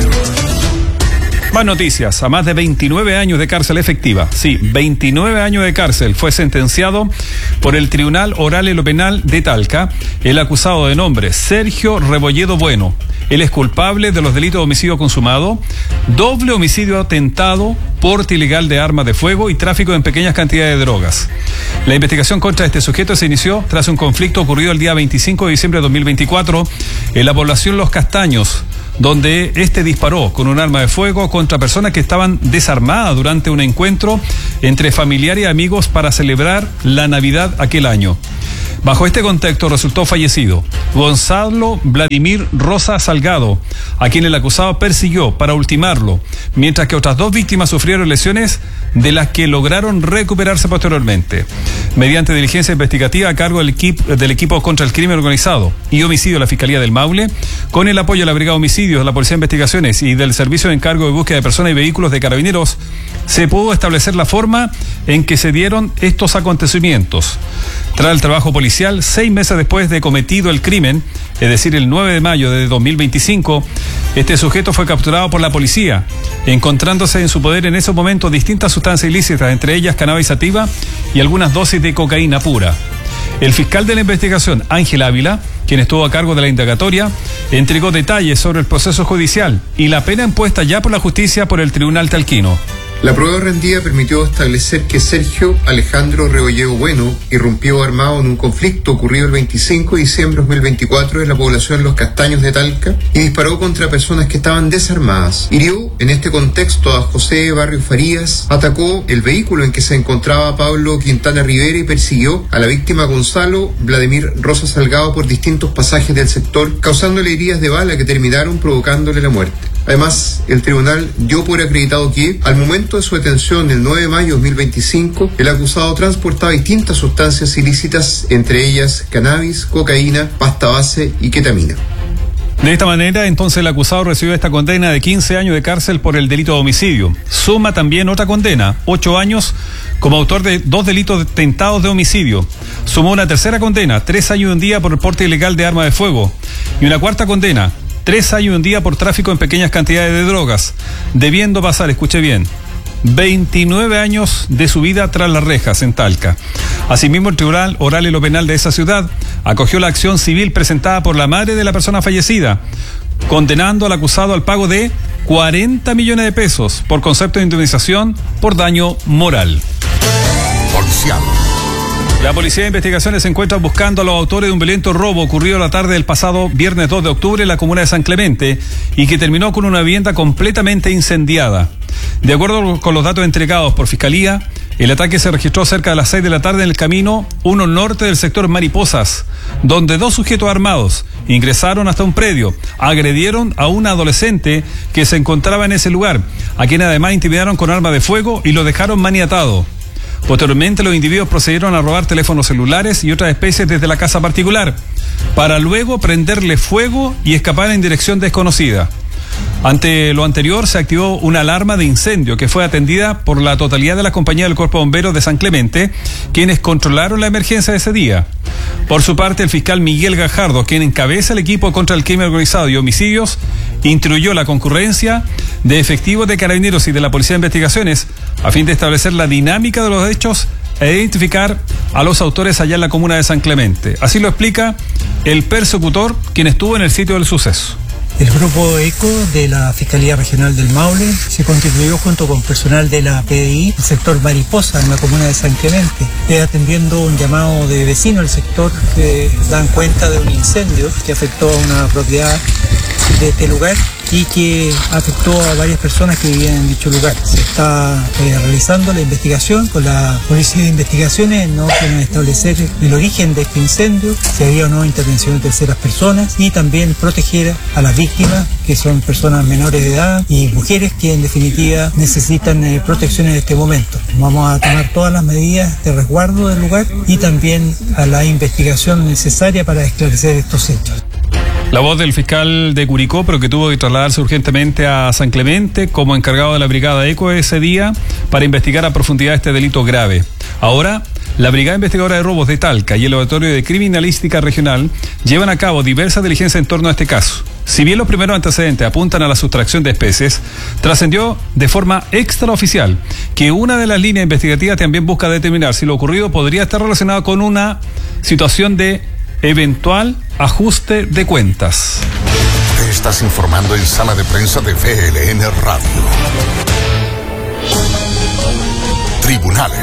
Más noticias. A más de veintinueve años de cárcel efectiva. Sí, veintinueve años de cárcel. Fue sentenciado por el Tribunal Oral y lo Penal de Talca el acusado de nombre Sergio Rebolledo Bueno. Él es culpable de los delitos de homicidio consumado, doble homicidio atentado, porte ilegal de armas de fuego y tráfico en pequeñas cantidades de drogas. La investigación contra este sujeto se inició tras un conflicto ocurrido el día veinticinco de diciembre de dos mil veinticuatro en la población Los Castaños, donde este disparó con un arma de fuego contra personas que estaban desarmadas durante un encuentro entre familiares y amigos para celebrar la Navidad aquel año. Bajo este contexto resultó fallecido Gonzalo Vladimir Rosa Salgado, a quien el acusado persiguió para ultimarlo, mientras que otras dos víctimas sufrieron lesiones de las que lograron recuperarse posteriormente. Mediante diligencia investigativa a cargo del equipo, del equipo contra el crimen organizado y homicidio de la Fiscalía del Maule, con el apoyo de la Brigada de Homicidios, de la Policía de Investigaciones y del Servicio de Encargo de Búsqueda de Personas y Vehículos de Carabineros, se pudo establecer la forma en que se dieron estos acontecimientos. Tras el trabajo policial, seis meses después de cometido el crimen, es decir, el nueve de mayo de dos mil veinticinco, este sujeto fue capturado por la policía, encontrándose en su poder en ese momento distintas sustancias ilícitas, entre ellas cannabis sativa y algunas dosis de cocaína pura. El fiscal de la investigación, Ángel Ávila, quien estuvo a cargo de la indagatoria, entregó detalles sobre el proceso judicial y la pena impuesta ya por la justicia por el Tribunal Talquino. La prueba rendida permitió establecer que Sergio Alejandro Rebolledo Bueno irrumpió armado en un conflicto ocurrido el veinticinco de diciembre de dos mil veinticuatro en la población Los Castaños de Talca y disparó contra personas que estaban desarmadas. Hirió en este contexto a José Barrio Farías, atacó el vehículo en que se encontraba Pablo Quintana Rivera y persiguió a la víctima Gonzalo Vladimir Rosa Salgado por distintos pasajes del sector, causándole heridas de bala que terminaron provocándole la muerte. Además, el tribunal dio por acreditado que, al momento de su detención el nueve de mayo de dos mil veinticinco, el acusado transportaba distintas sustancias ilícitas, entre ellas cannabis, cocaína, pasta base y ketamina. De esta manera, entonces, el acusado recibió esta condena de quince años de cárcel por el delito de homicidio. Suma también otra condena, ocho años, como autor de dos delitos tentados de homicidio. Sumó una tercera condena, tres años y un día por el porte ilegal de arma de fuego. Y una cuarta condena, tres años y un día por tráfico en pequeñas cantidades de drogas, debiendo pasar, escuche bien, veintinueve años de su vida tras las rejas en Talca. Asimismo, el Tribunal Oral y lo Penal de esa ciudad acogió la acción civil presentada por la madre de la persona fallecida, condenando al acusado al pago de cuarenta millones de pesos por concepto de indemnización por daño moral. Policial. La Policía de Investigaciones se encuentra buscando a los autores de un violento robo ocurrido la tarde del pasado viernes dos de octubre en la comuna de San Clemente y que terminó con una vivienda completamente incendiada. De acuerdo con los datos entregados por Fiscalía, el ataque se registró cerca de las seis de la tarde en el camino uno norte del sector Mariposas, donde dos sujetos armados ingresaron hasta un predio, agredieron a una adolescente que se encontraba en ese lugar, a quien además intimidaron con arma de fuego y lo dejaron maniatado. Posteriormente, los individuos procedieron a robar teléfonos celulares y otras especies desde la casa particular, para luego prenderle fuego y escapar en dirección desconocida. Ante lo anterior, se activó una alarma de incendio que fue atendida por la totalidad de las compañías del Cuerpo de Bomberos de San Clemente, quienes controlaron la emergencia de ese día. Por su parte, el fiscal Miguel Gajardo, quien encabeza el equipo contra el crimen organizado y homicidios, instruyó la concurrencia de efectivos de Carabineros y de la Policía de Investigaciones a fin de establecer la dinámica de los hechos e identificar a los autores allá en la comuna de San Clemente. Así lo explica el persecutor, quien estuvo en el sitio del suceso. El grupo ECO de la Fiscalía Regional del Maule se constituyó junto con personal de la P D I, el sector Mariposa, en la comuna de San Clemente, eh, atendiendo un llamado de vecinos del sector que dan cuenta de un incendio que afectó a una propiedad de este lugar y que afectó a varias personas que vivían en dicho lugar. Se está eh, realizando la investigación con la Policía de Investigaciones, no para establecer el origen de este incendio, si había o no intervención de terceras personas, y también proteger a las víctimas, que son personas menores de edad y mujeres que en definitiva necesitan eh, protección en este momento. Vamos a tomar todas las medidas de resguardo del lugar y también a la investigación necesaria para esclarecer estos hechos. La voz del fiscal de Curicó, pero que tuvo que trasladarse urgentemente a San Clemente como encargado de la Brigada ECO ese día para investigar a profundidad este delito grave. Ahora, la Brigada Investigadora de Robos de Talca y el Laboratorio de Criminalística Regional llevan a cabo diversas diligencias en torno a este caso. Si bien los primeros antecedentes apuntan a la sustracción de especies, trascendió de forma extraoficial que una de las líneas investigativas también busca determinar si lo ocurrido podría estar relacionado con una situación de eventual ajuste de cuentas. Te estás informando en Sala de Prensa de V L N Radio. Tribunales.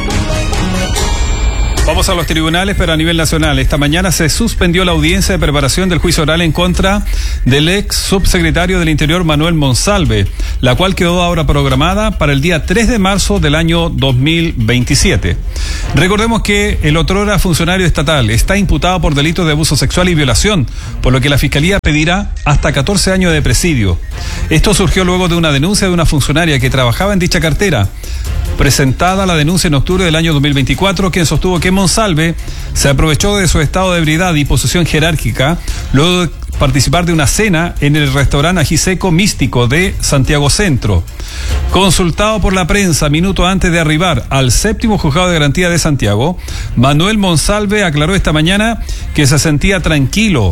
Vamos a los tribunales, pero a nivel nacional. Esta mañana se suspendió la audiencia de preparación del juicio oral en contra del ex subsecretario del Interior Manuel Monsalve, la cual quedó ahora programada para el día tres de marzo del año dos mil veintisiete. Recordemos que el otrora funcionario estatal está imputado por delitos de abuso sexual y violación, por lo que la Fiscalía pedirá hasta catorce años de presidio. Esto surgió luego de una denuncia de una funcionaria que trabajaba en dicha cartera, presentada la denuncia en octubre del año dos mil veinticuatro, quien sostuvo que Monsalve se aprovechó de su estado de ebriedad y posición jerárquica luego de participar de una cena en el restaurante Ajiseco Místico de Santiago Centro. Consultado por la prensa minutos antes de arribar al séptimo juzgado de garantía de Santiago, Manuel Monsalve aclaró esta mañana que se sentía tranquilo.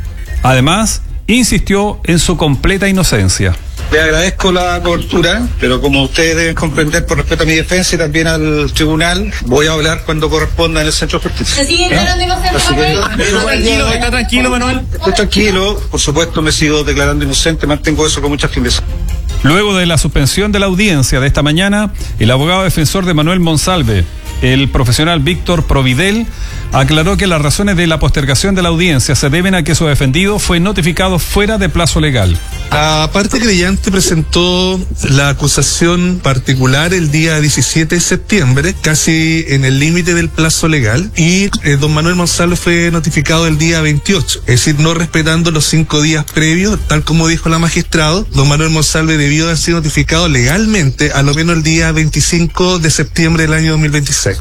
Además, insistió en su completa inocencia. Le agradezco la cobertura, pero como ustedes deben comprender, por respeto a mi defensa y también al tribunal, voy a hablar cuando corresponda en el centro de justicia. ¿Se sigue declarando inocente, Manuel? ¿Está tranquilo, está tranquilo, Manuel? Estoy tranquilo, por supuesto me sigo declarando inocente, mantengo eso con mucha firmeza. Luego de la suspensión de la audiencia de esta mañana, el abogado defensor de Manuel Monsalve, el profesional Víctor Providel, aclaró que las razones de la postergación de la audiencia se deben a que su defendido fue notificado fuera de plazo legal. La parte creyente presentó la acusación particular el día diecisiete de septiembre, casi en el límite del plazo legal, y eh, don Manuel Monsalve fue notificado el día veintiocho, es decir, no respetando los cinco días previos, tal como dijo la magistrado. Don Manuel Monsalve debió haber sido notificado legalmente a lo menos el día veinticinco de septiembre del año dos mil veintiséis.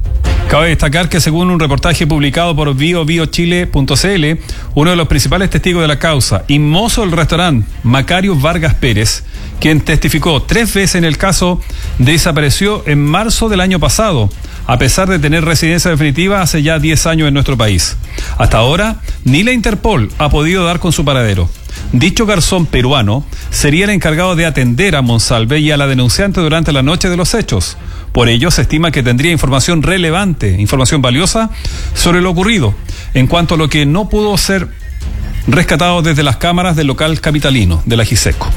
Cabe destacar que según un reportaje publicado por bio bio chile punto c l, uno de los principales testigos de la causa y mozo del restaurante, Macario Vargas Pérez, quien testificó tres veces en el caso, desapareció en marzo del año pasado, a pesar de tener residencia definitiva hace ya diez años en nuestro país. Hasta ahora, ni la Interpol ha podido dar con su paradero. Dicho garzón peruano sería el encargado de atender a Monsalve y a la denunciante durante la noche de los hechos. Por ello, se estima que tendría información relevante, información valiosa sobre lo ocurrido, en cuanto a lo que no pudo ser rescatado desde las cámaras del local capitalino, del Ajiseco.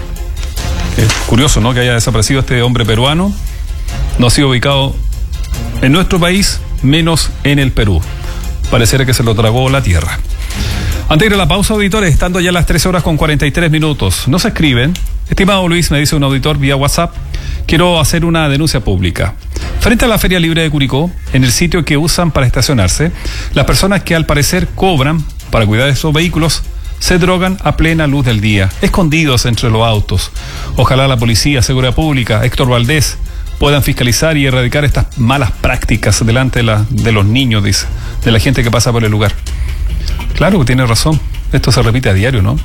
Es curioso, ¿no?, que haya desaparecido este hombre peruano. No ha sido ubicado en nuestro país, menos en el Perú. Pareciera que se lo tragó la tierra. Antes de ir a la pausa, auditores, estando ya a las tres horas con cuarenta y tres minutos, nos escriben. Estimado Luis, me dice un auditor vía WhatsApp, quiero hacer una denuncia pública. Frente a la Feria Libre de Curicó, en el sitio que usan para estacionarse, las personas que al parecer cobran para cuidar de esos vehículos se drogan a plena luz del día, escondidos entre los autos. Ojalá la policía, seguridad pública, Héctor Valdés, puedan fiscalizar y erradicar estas malas prácticas delante de, la, de los niños, dice, de la gente que pasa por el lugar. Claro, tiene razón, esto se repite a diario, ¿no?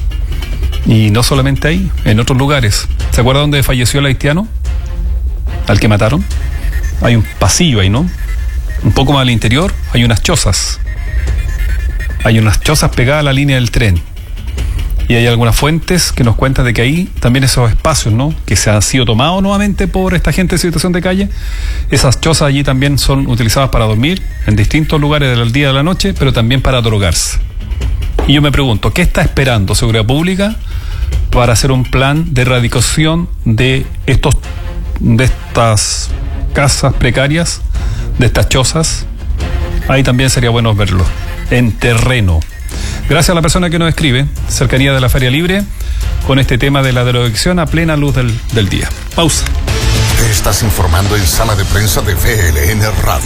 Y no solamente ahí, en otros lugares. ¿Se acuerda dónde falleció el haitiano? Al que mataron. Hay un pasillo ahí, ¿no? Un poco más al interior hay unas chozas. Hay unas chozas pegadas a la línea del tren. Y hay algunas fuentes que nos cuentan de que ahí también esos espacios, ¿no?, que se han sido tomados nuevamente por esta gente en situación de calle, esas chozas allí también son utilizadas para dormir en distintos lugares del día y de la noche, pero también para drogarse. Y yo me pregunto, ¿qué está esperando Seguridad Pública para hacer un plan de erradicación de estos, de estas casas precarias, de estas chozas? Ahí también sería bueno verlo, en terreno. Gracias a la persona que nos escribe, cercanía de la Feria Libre, con este tema de la drogadicción a plena luz del, del día. Pausa. Te estás informando en Sala de Prensa de V L N Radio.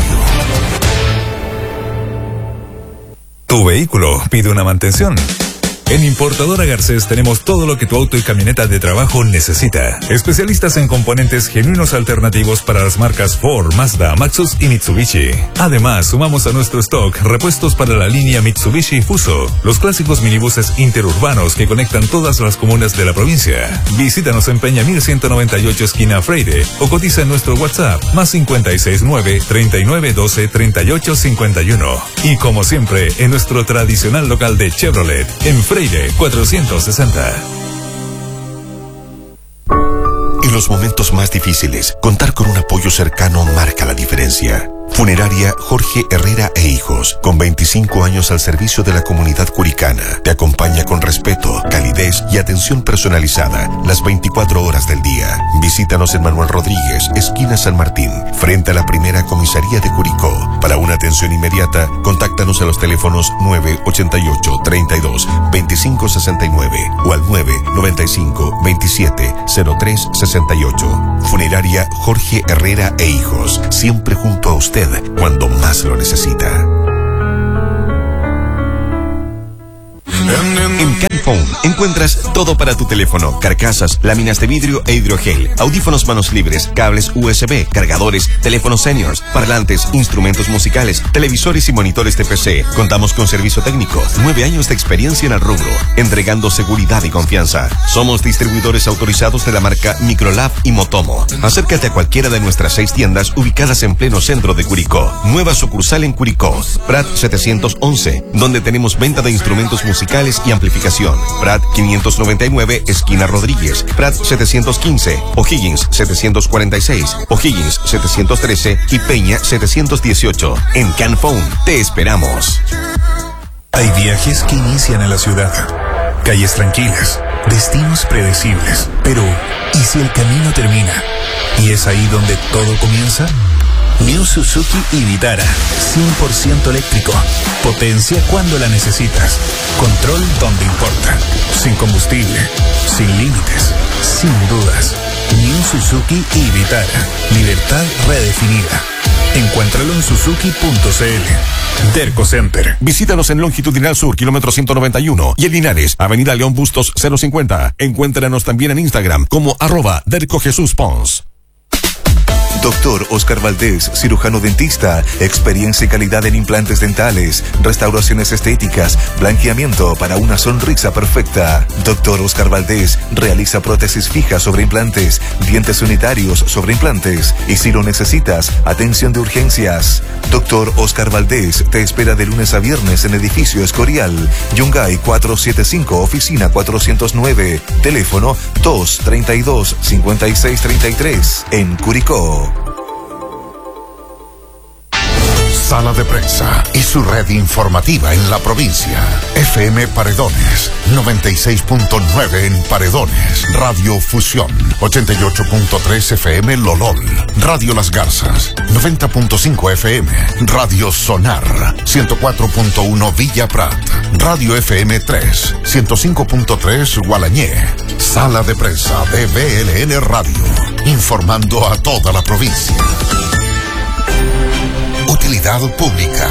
Tu vehículo pide una mantención. En Importadora Garcés tenemos todo lo que tu auto y camioneta de trabajo necesita. Especialistas en componentes genuinos alternativos para las marcas Ford, Mazda, Maxus y Mitsubishi. Además, sumamos a nuestro stock repuestos para la línea Mitsubishi Fuso, los clásicos minibuses interurbanos que conectan todas las comunas de la provincia. Visítanos en Peña mil ciento noventa y ocho esquina Freire o cotiza en nuestro WhatsApp más cincuenta y seis nueve, treinta y nueve doce, treinta y ocho cincuenta y uno. Y como siempre, en nuestro tradicional local de Chevrolet, en Freire cuatrocientos sesenta. En los momentos más difíciles, contar con un apoyo cercano marca la diferencia. Funeraria Jorge Herrera e Hijos, con veinticinco años al servicio de la comunidad curicana, te acompaña con respeto, calidez y atención personalizada las veinticuatro horas del día. Visítanos en Manuel Rodríguez, esquina San Martín, frente a la primera comisaría de Curicó. Para una atención inmediata, contáctanos a los teléfonos nueve ochenta y ocho, treinta y dos, veinticinco sesenta y nueve o al nueve noventa y cinco, veintisiete, cero tres sesenta y ocho. Funeraria Jorge Herrera e Hijos, siempre junto a usted cuando más lo necesita. En Canphone encuentras todo para tu teléfono: carcasas, láminas de vidrio e hidrogel, audífonos manos libres, cables U S B, cargadores, teléfonos seniors, parlantes, instrumentos musicales, televisores y monitores de P C. Contamos con servicio técnico, nueve años de experiencia en el rubro, entregando seguridad y confianza. Somos distribuidores autorizados de la marca Microlab y Motomo. Acércate a cualquiera de nuestras seis tiendas ubicadas en pleno centro de Curicó. Nueva sucursal en Curicó, Prat setecientos once, donde tenemos venta de instrumentos musicales y amplificación. Prat quinientos noventa y nueve, esquina Rodríguez. Prat setecientos quince, O'Higgins setecientos cuarenta y seis, O'Higgins setecientos trece y Peña setecientos dieciocho. En Canphone te esperamos. Hay viajes que inician en la ciudad, calles tranquilas, destinos predecibles. Pero, ¿y si el camino termina? ¿Y es ahí donde todo comienza? New Suzuki y Vitara, cien por ciento eléctrico. Potencia cuando la necesitas. Control donde importa. Sin combustible, sin límites, sin dudas. New Suzuki y Vitara. Libertad redefinida. Encuéntralo en suzuki punto c l. Derco Center. Visítanos en Longitudinal Sur, kilómetro ciento noventa y uno, y en Linares, Avenida León Bustos cero cincuenta. Encuéntranos también en Instagram como arroba Derco Jesús Pons. Doctor Oscar Valdés, cirujano dentista, experiencia y calidad en implantes dentales, restauraciones estéticas, blanqueamiento para una sonrisa perfecta. Doctor Oscar Valdés realiza prótesis fijas sobre implantes, dientes unitarios sobre implantes y si lo necesitas, atención de urgencias. Doctor Oscar Valdés te espera de lunes a viernes en edificio Escorial, Yungay cuatrocientos setenta y cinco, oficina cuatrocientos nueve, teléfono dos treinta y dos, cincuenta y seis treinta y tres, en Curicó. Sala de Prensa y su red informativa en la provincia. F M Paredones, noventa y seis punto nueve en Paredones. Radio Fusión, ochenta y ocho punto tres F M Lolol. Radio Las Garzas, noventa punto cinco F M. Radio Sonar, ciento cuatro punto uno Villa Prat. Radio F M tres, ciento cinco punto tres Gualañé. Sala de Prensa de V L N Radio, informando a toda la provincia. Utilidad pública.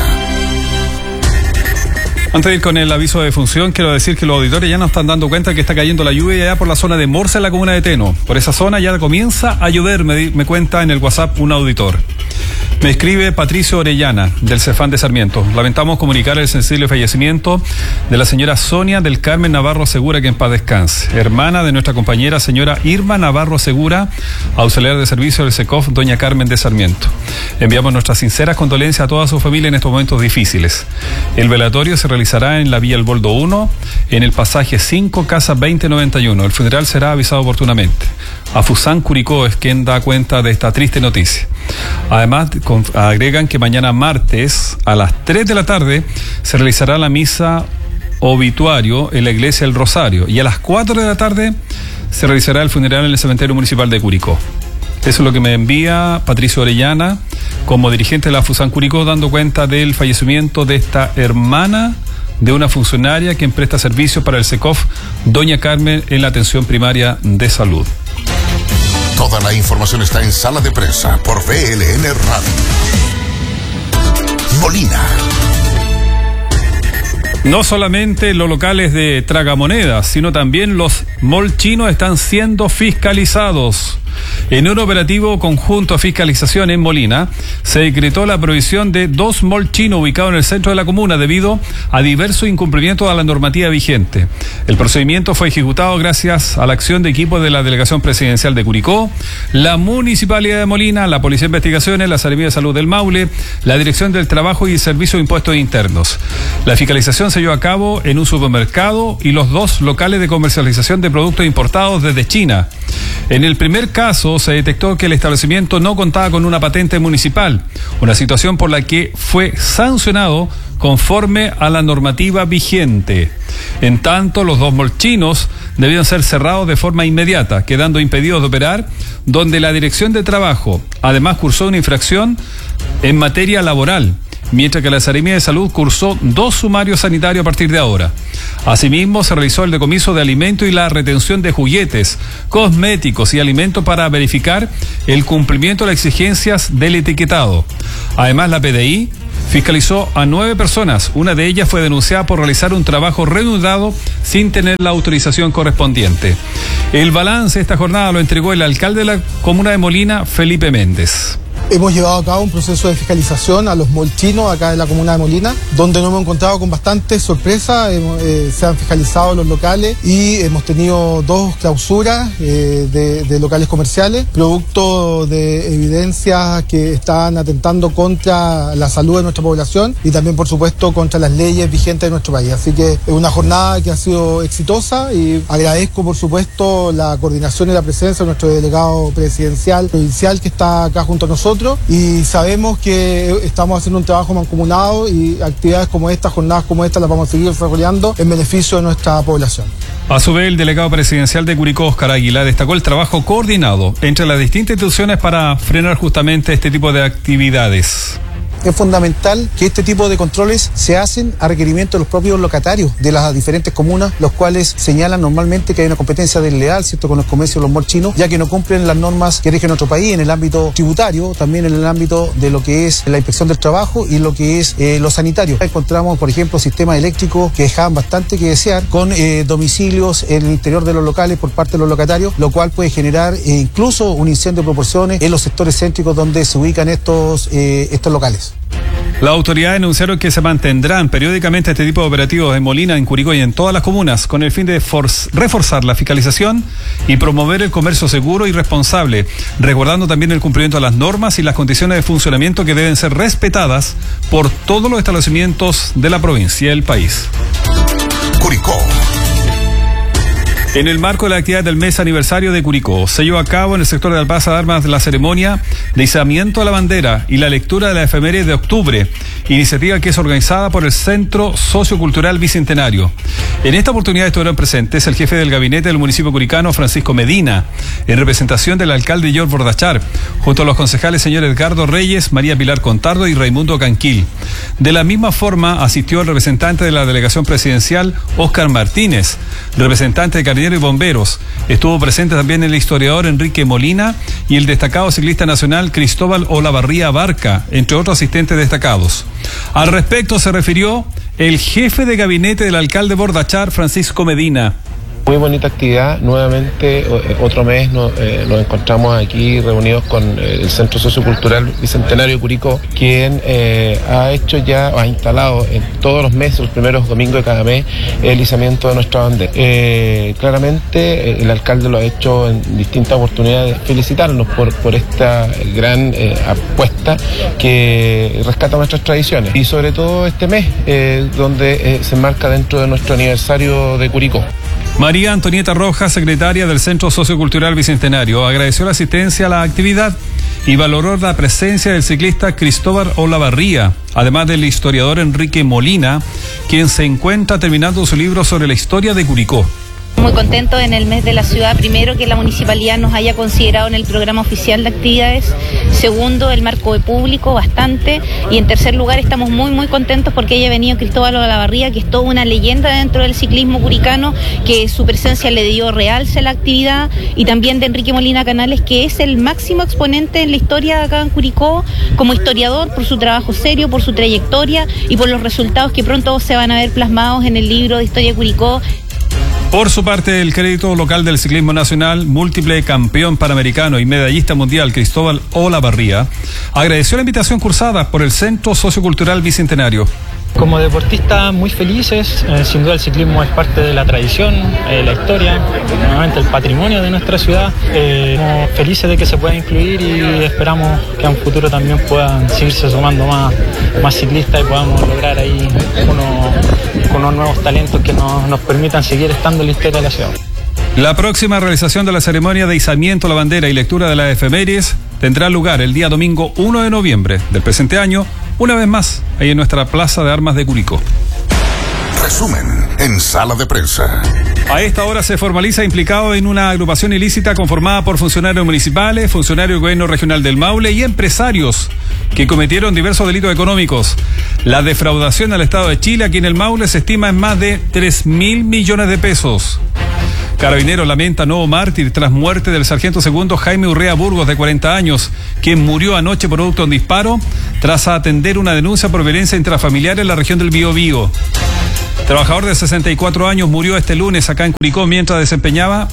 Antes de ir con el aviso de función, quiero decir que los auditores ya nos están dando cuenta que está cayendo la lluvia ya por la zona de Morsa, en la comuna de Teno. Por esa zona ya comienza a llover, me, me cuenta en el WhatsApp un auditor. Me escribe Patricio Orellana, del Cefán de Sarmiento. Lamentamos comunicar el sensible fallecimiento de la señora Sonia del Carmen Navarro Segura, que en paz descanse, hermana de nuestra compañera señora Irma Navarro Segura, auxiliar de servicio del SECOF doña Carmen de Sarmiento. Enviamos nuestras sinceras condolencias a toda su familia en estos momentos difíciles. El velatorio se realizará en la vía El Boldo uno, en el pasaje cinco, casa veinte noventa y uno. El funeral será avisado oportunamente. Afusán Curicó es quien da cuenta de esta triste noticia. Además, con, agregan que mañana martes a las tres de la tarde se realizará la misa obituario en la iglesia del Rosario y a las cuatro de la tarde se realizará el funeral en el cementerio municipal de Curicó. Eso es lo que me envía Patricio Orellana como dirigente de la Afusán Curicó, dando cuenta del fallecimiento de esta hermana de una funcionaria quien presta servicio para el SECOF, doña Carmen, en la atención primaria de salud. Toda la información está en Sala de Prensa por V L N Radio. Molina. No solamente los locales de tragamonedas, sino también los mall chinos están siendo fiscalizados. En un operativo conjunto de fiscalización en Molina, se decretó la prohibición de dos malls chinos ubicados en el centro de la comuna debido a diversos incumplimientos a la normativa vigente. El procedimiento fue ejecutado gracias a la acción de equipos de la Delegación Presidencial de Curicó, la Municipalidad de Molina, la Policía de Investigaciones, la Seremía de Salud del Maule, la Dirección del Trabajo y el Servicio de Impuestos Internos. La fiscalización se llevó a cabo en un supermercado y los dos locales de comercialización de productos importados desde China. En el primer caso se detectó que el establecimiento no contaba con una patente municipal, una situación por la que fue sancionado conforme a la normativa vigente. En tanto, los dos malls chinos debían ser cerrados de forma inmediata, quedando impedidos de operar, donde la Dirección de Trabajo además cursó una infracción en materia laboral, mientras que la Seremía de Salud cursó dos sumarios sanitarios a partir de ahora. Asimismo, se realizó el decomiso de alimentos y la retención de juguetes, cosméticos y alimentos para verificar el cumplimiento de las exigencias del etiquetado. Además, la P D I fiscalizó a nueve personas. Una de ellas fue denunciada por realizar un trabajo reanudado sin tener la autorización correspondiente. El balance de esta jornada lo entregó el alcalde de la comuna de Molina, Felipe Méndez. Hemos llevado a cabo un proceso de fiscalización a los malls chinos acá en la comuna de Molina, donde nos hemos encontrado con bastante sorpresa. Hemos, eh, se han fiscalizado los locales y hemos tenido dos clausuras eh, de, de locales comerciales, producto de evidencias que están atentando contra la salud de nuestra población y también, por supuesto, contra las leyes vigentes de nuestro país. Así que es una jornada que ha sido exitosa y agradezco, por supuesto, la coordinación y la presencia de nuestro delegado presidencial provincial que está acá junto a nosotros. Y sabemos que estamos haciendo un trabajo mancomunado y actividades como esta, jornadas como esta, las vamos a seguir desarrollando en beneficio de nuestra población. A su vez, el delegado presidencial de Curicó, Óscar Aguilar, destacó el trabajo coordinado entre las distintas instituciones para frenar justamente este tipo de actividades. Es fundamental que este tipo de controles se hacen a requerimiento de los propios locatarios de las diferentes comunas, los cuales señalan normalmente que hay una competencia desleal, ¿cierto?, con los comercios de los malls chinos, ya que no cumplen las normas que rigen nuestro país en el ámbito tributario, también en el ámbito de lo que es la inspección del trabajo y lo que es eh, lo sanitario. Encontramos, por ejemplo, sistemas eléctricos que dejaban bastante que desear, con eh, domicilios en el interior de los locales por parte de los locatarios, lo cual puede generar eh, incluso un incendio de proporciones en los sectores céntricos donde se ubican estos, eh, estos locales. Las autoridades anunciaron que se mantendrán periódicamente este tipo de operativos en Molina, en Curicó y en todas las comunas, con el fin de reforzar la fiscalización y promover el comercio seguro y responsable, recordando también el cumplimiento de las normas y las condiciones de funcionamiento que deben ser respetadas por todos los establecimientos de la provincia y del país. Curicó. En el marco de la actividad del mes aniversario de Curicó, se llevó a cabo en el sector de la Plaza de Armas la ceremonia de izamiento a la bandera y la lectura de la efeméride de octubre, iniciativa que es organizada por el Centro Sociocultural Bicentenario. En esta oportunidad estuvieron presentes el jefe del gabinete del municipio curicano, Francisco Medina, en representación del alcalde George Bordachar, junto a los concejales señor Edgardo Reyes, María Pilar Contardo y Raimundo Canquil. De la misma forma asistió el representante de la delegación presidencial, Óscar Martínez, representante de Carabineros y Bomberos. Estuvo presente también el historiador Enrique Molina y el destacado ciclista nacional Cristóbal Olavarría Barca, entre otros asistentes destacados. Al respecto se refirió el jefe de gabinete del alcalde Bordachar, Francisco Medina. Muy bonita actividad, nuevamente otro mes nos, eh, nos encontramos aquí reunidos con eh, el Centro Sociocultural Bicentenario de Curicó, quien eh, ha hecho ya, o ha instalado en todos los meses, los primeros domingos de cada mes, el izamiento de nuestra bandera. Eh, claramente eh, el alcalde lo ha hecho en distintas oportunidades, felicitarnos por, por esta gran eh, apuesta que rescata nuestras tradiciones y sobre todo este mes, eh, donde eh, se enmarca dentro de nuestro aniversario de Curicó. María Antonieta Rojas, secretaria del Centro Sociocultural Bicentenario, agradeció la asistencia a la actividad y valoró la presencia del ciclista Cristóbal Olavarría, además del historiador Enrique Molina, quien se encuentra terminando su libro sobre la historia de Curicó. muy contentos en el mes de la ciudad, primero que la municipalidad nos haya considerado en el programa oficial de actividades, segundo el marco de público, bastante, y en tercer lugar estamos muy muy contentos porque haya venido Cristóbal Olavarría, que es toda una leyenda dentro del ciclismo curicano, que su presencia le dio realce a la actividad, y también de Enrique Molina Canales, que es el máximo exponente en la historia acá en Curicó como historiador, por su trabajo serio, por su trayectoria y por los resultados que pronto se van a ver plasmados en el libro de Historia de Curicó. Por su parte, el crédito local del ciclismo nacional, múltiple campeón panamericano y medallista mundial Cristóbal Olavarría, agradeció la invitación cursada por el Centro Sociocultural Bicentenario. Como deportistas muy felices, eh, sin duda el ciclismo es parte de la tradición, eh, la historia, nuevamente el patrimonio de nuestra ciudad. Eh, estamos felices de que se pueda incluir y esperamos que a un futuro también puedan seguirse sumando más, más ciclistas y podamos lograr ahí unos, unos nuevos talentos que nos, nos permitan seguir estando en la historia de la ciudad. La próxima realización de la ceremonia de izamiento a la bandera y lectura de la efemérides tendrá lugar el día domingo uno de noviembre del presente año, una vez más, ahí en nuestra Plaza de Armas de Curicó. Resumen en Sala de Prensa. A esta hora se formaliza implicado en una agrupación ilícita conformada por funcionarios municipales, funcionarios del gobierno regional del Maule y empresarios que cometieron diversos delitos económicos. La defraudación al Estado de Chile aquí en el Maule se estima en más de tres mil millones de pesos. Carabineros lamenta nuevo mártir tras muerte del sargento segundo Jaime Urrea Burgos, de cuarenta años, quien murió anoche producto de un disparo tras atender una denuncia por violencia intrafamiliar en la región del Biobío. Trabajador de sesenta y cuatro años murió este lunes acá en Curicó mientras desempeñaba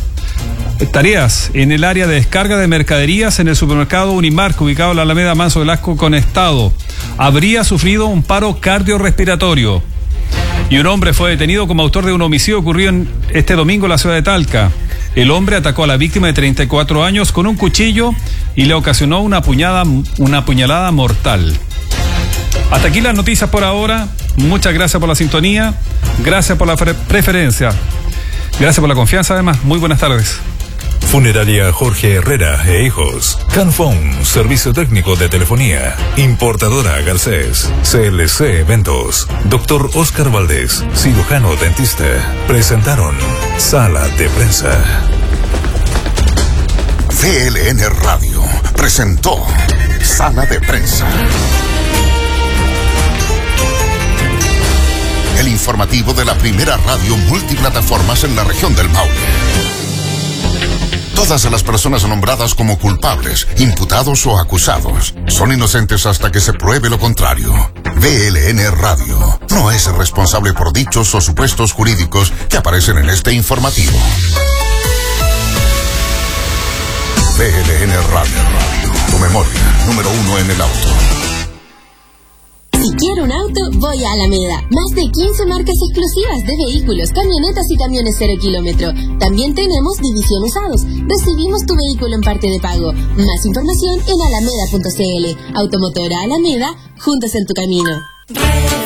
tareas en el área de descarga de mercaderías en el supermercado Unimark, ubicado en la Alameda Manso Velasco con Estado. Habría sufrido un paro cardiorrespiratorio. Y un hombre fue detenido como autor de un homicidio ocurrido en este domingo en la ciudad de Talca. El hombre atacó a la víctima de treinta y cuatro años con un cuchillo y le ocasionó una puñada, una puñalada mortal. Hasta aquí las noticias por ahora. Muchas gracias por la sintonía. Gracias por la preferencia. Gracias por la confianza, además. Muy buenas tardes. Funeraria Jorge Herrera e Hijos. Canfón, servicio técnico de telefonía. Importadora Garcés. C L C Eventos. Doctor Oscar Valdés, cirujano dentista. Presentaron Sala de Prensa. V L N Radio presentó Sala de Prensa. El informativo de la primera radio multiplataformas en la región del Maule. Todas las personas nombradas como culpables, imputados o acusados son inocentes hasta que se pruebe lo contrario. V L N Radio no es responsable por dichos o supuestos jurídicos que aparecen en este informativo. V L N Radio, tu memoria, número uno en el auto. Si quiero un auto, voy a Alameda. Más de quince marcas exclusivas de vehículos, camionetas y camiones cero kilómetro. También tenemos división usados. Recibimos tu vehículo en parte de pago. Más información en alameda punto c l. Automotora Alameda, juntos en tu camino.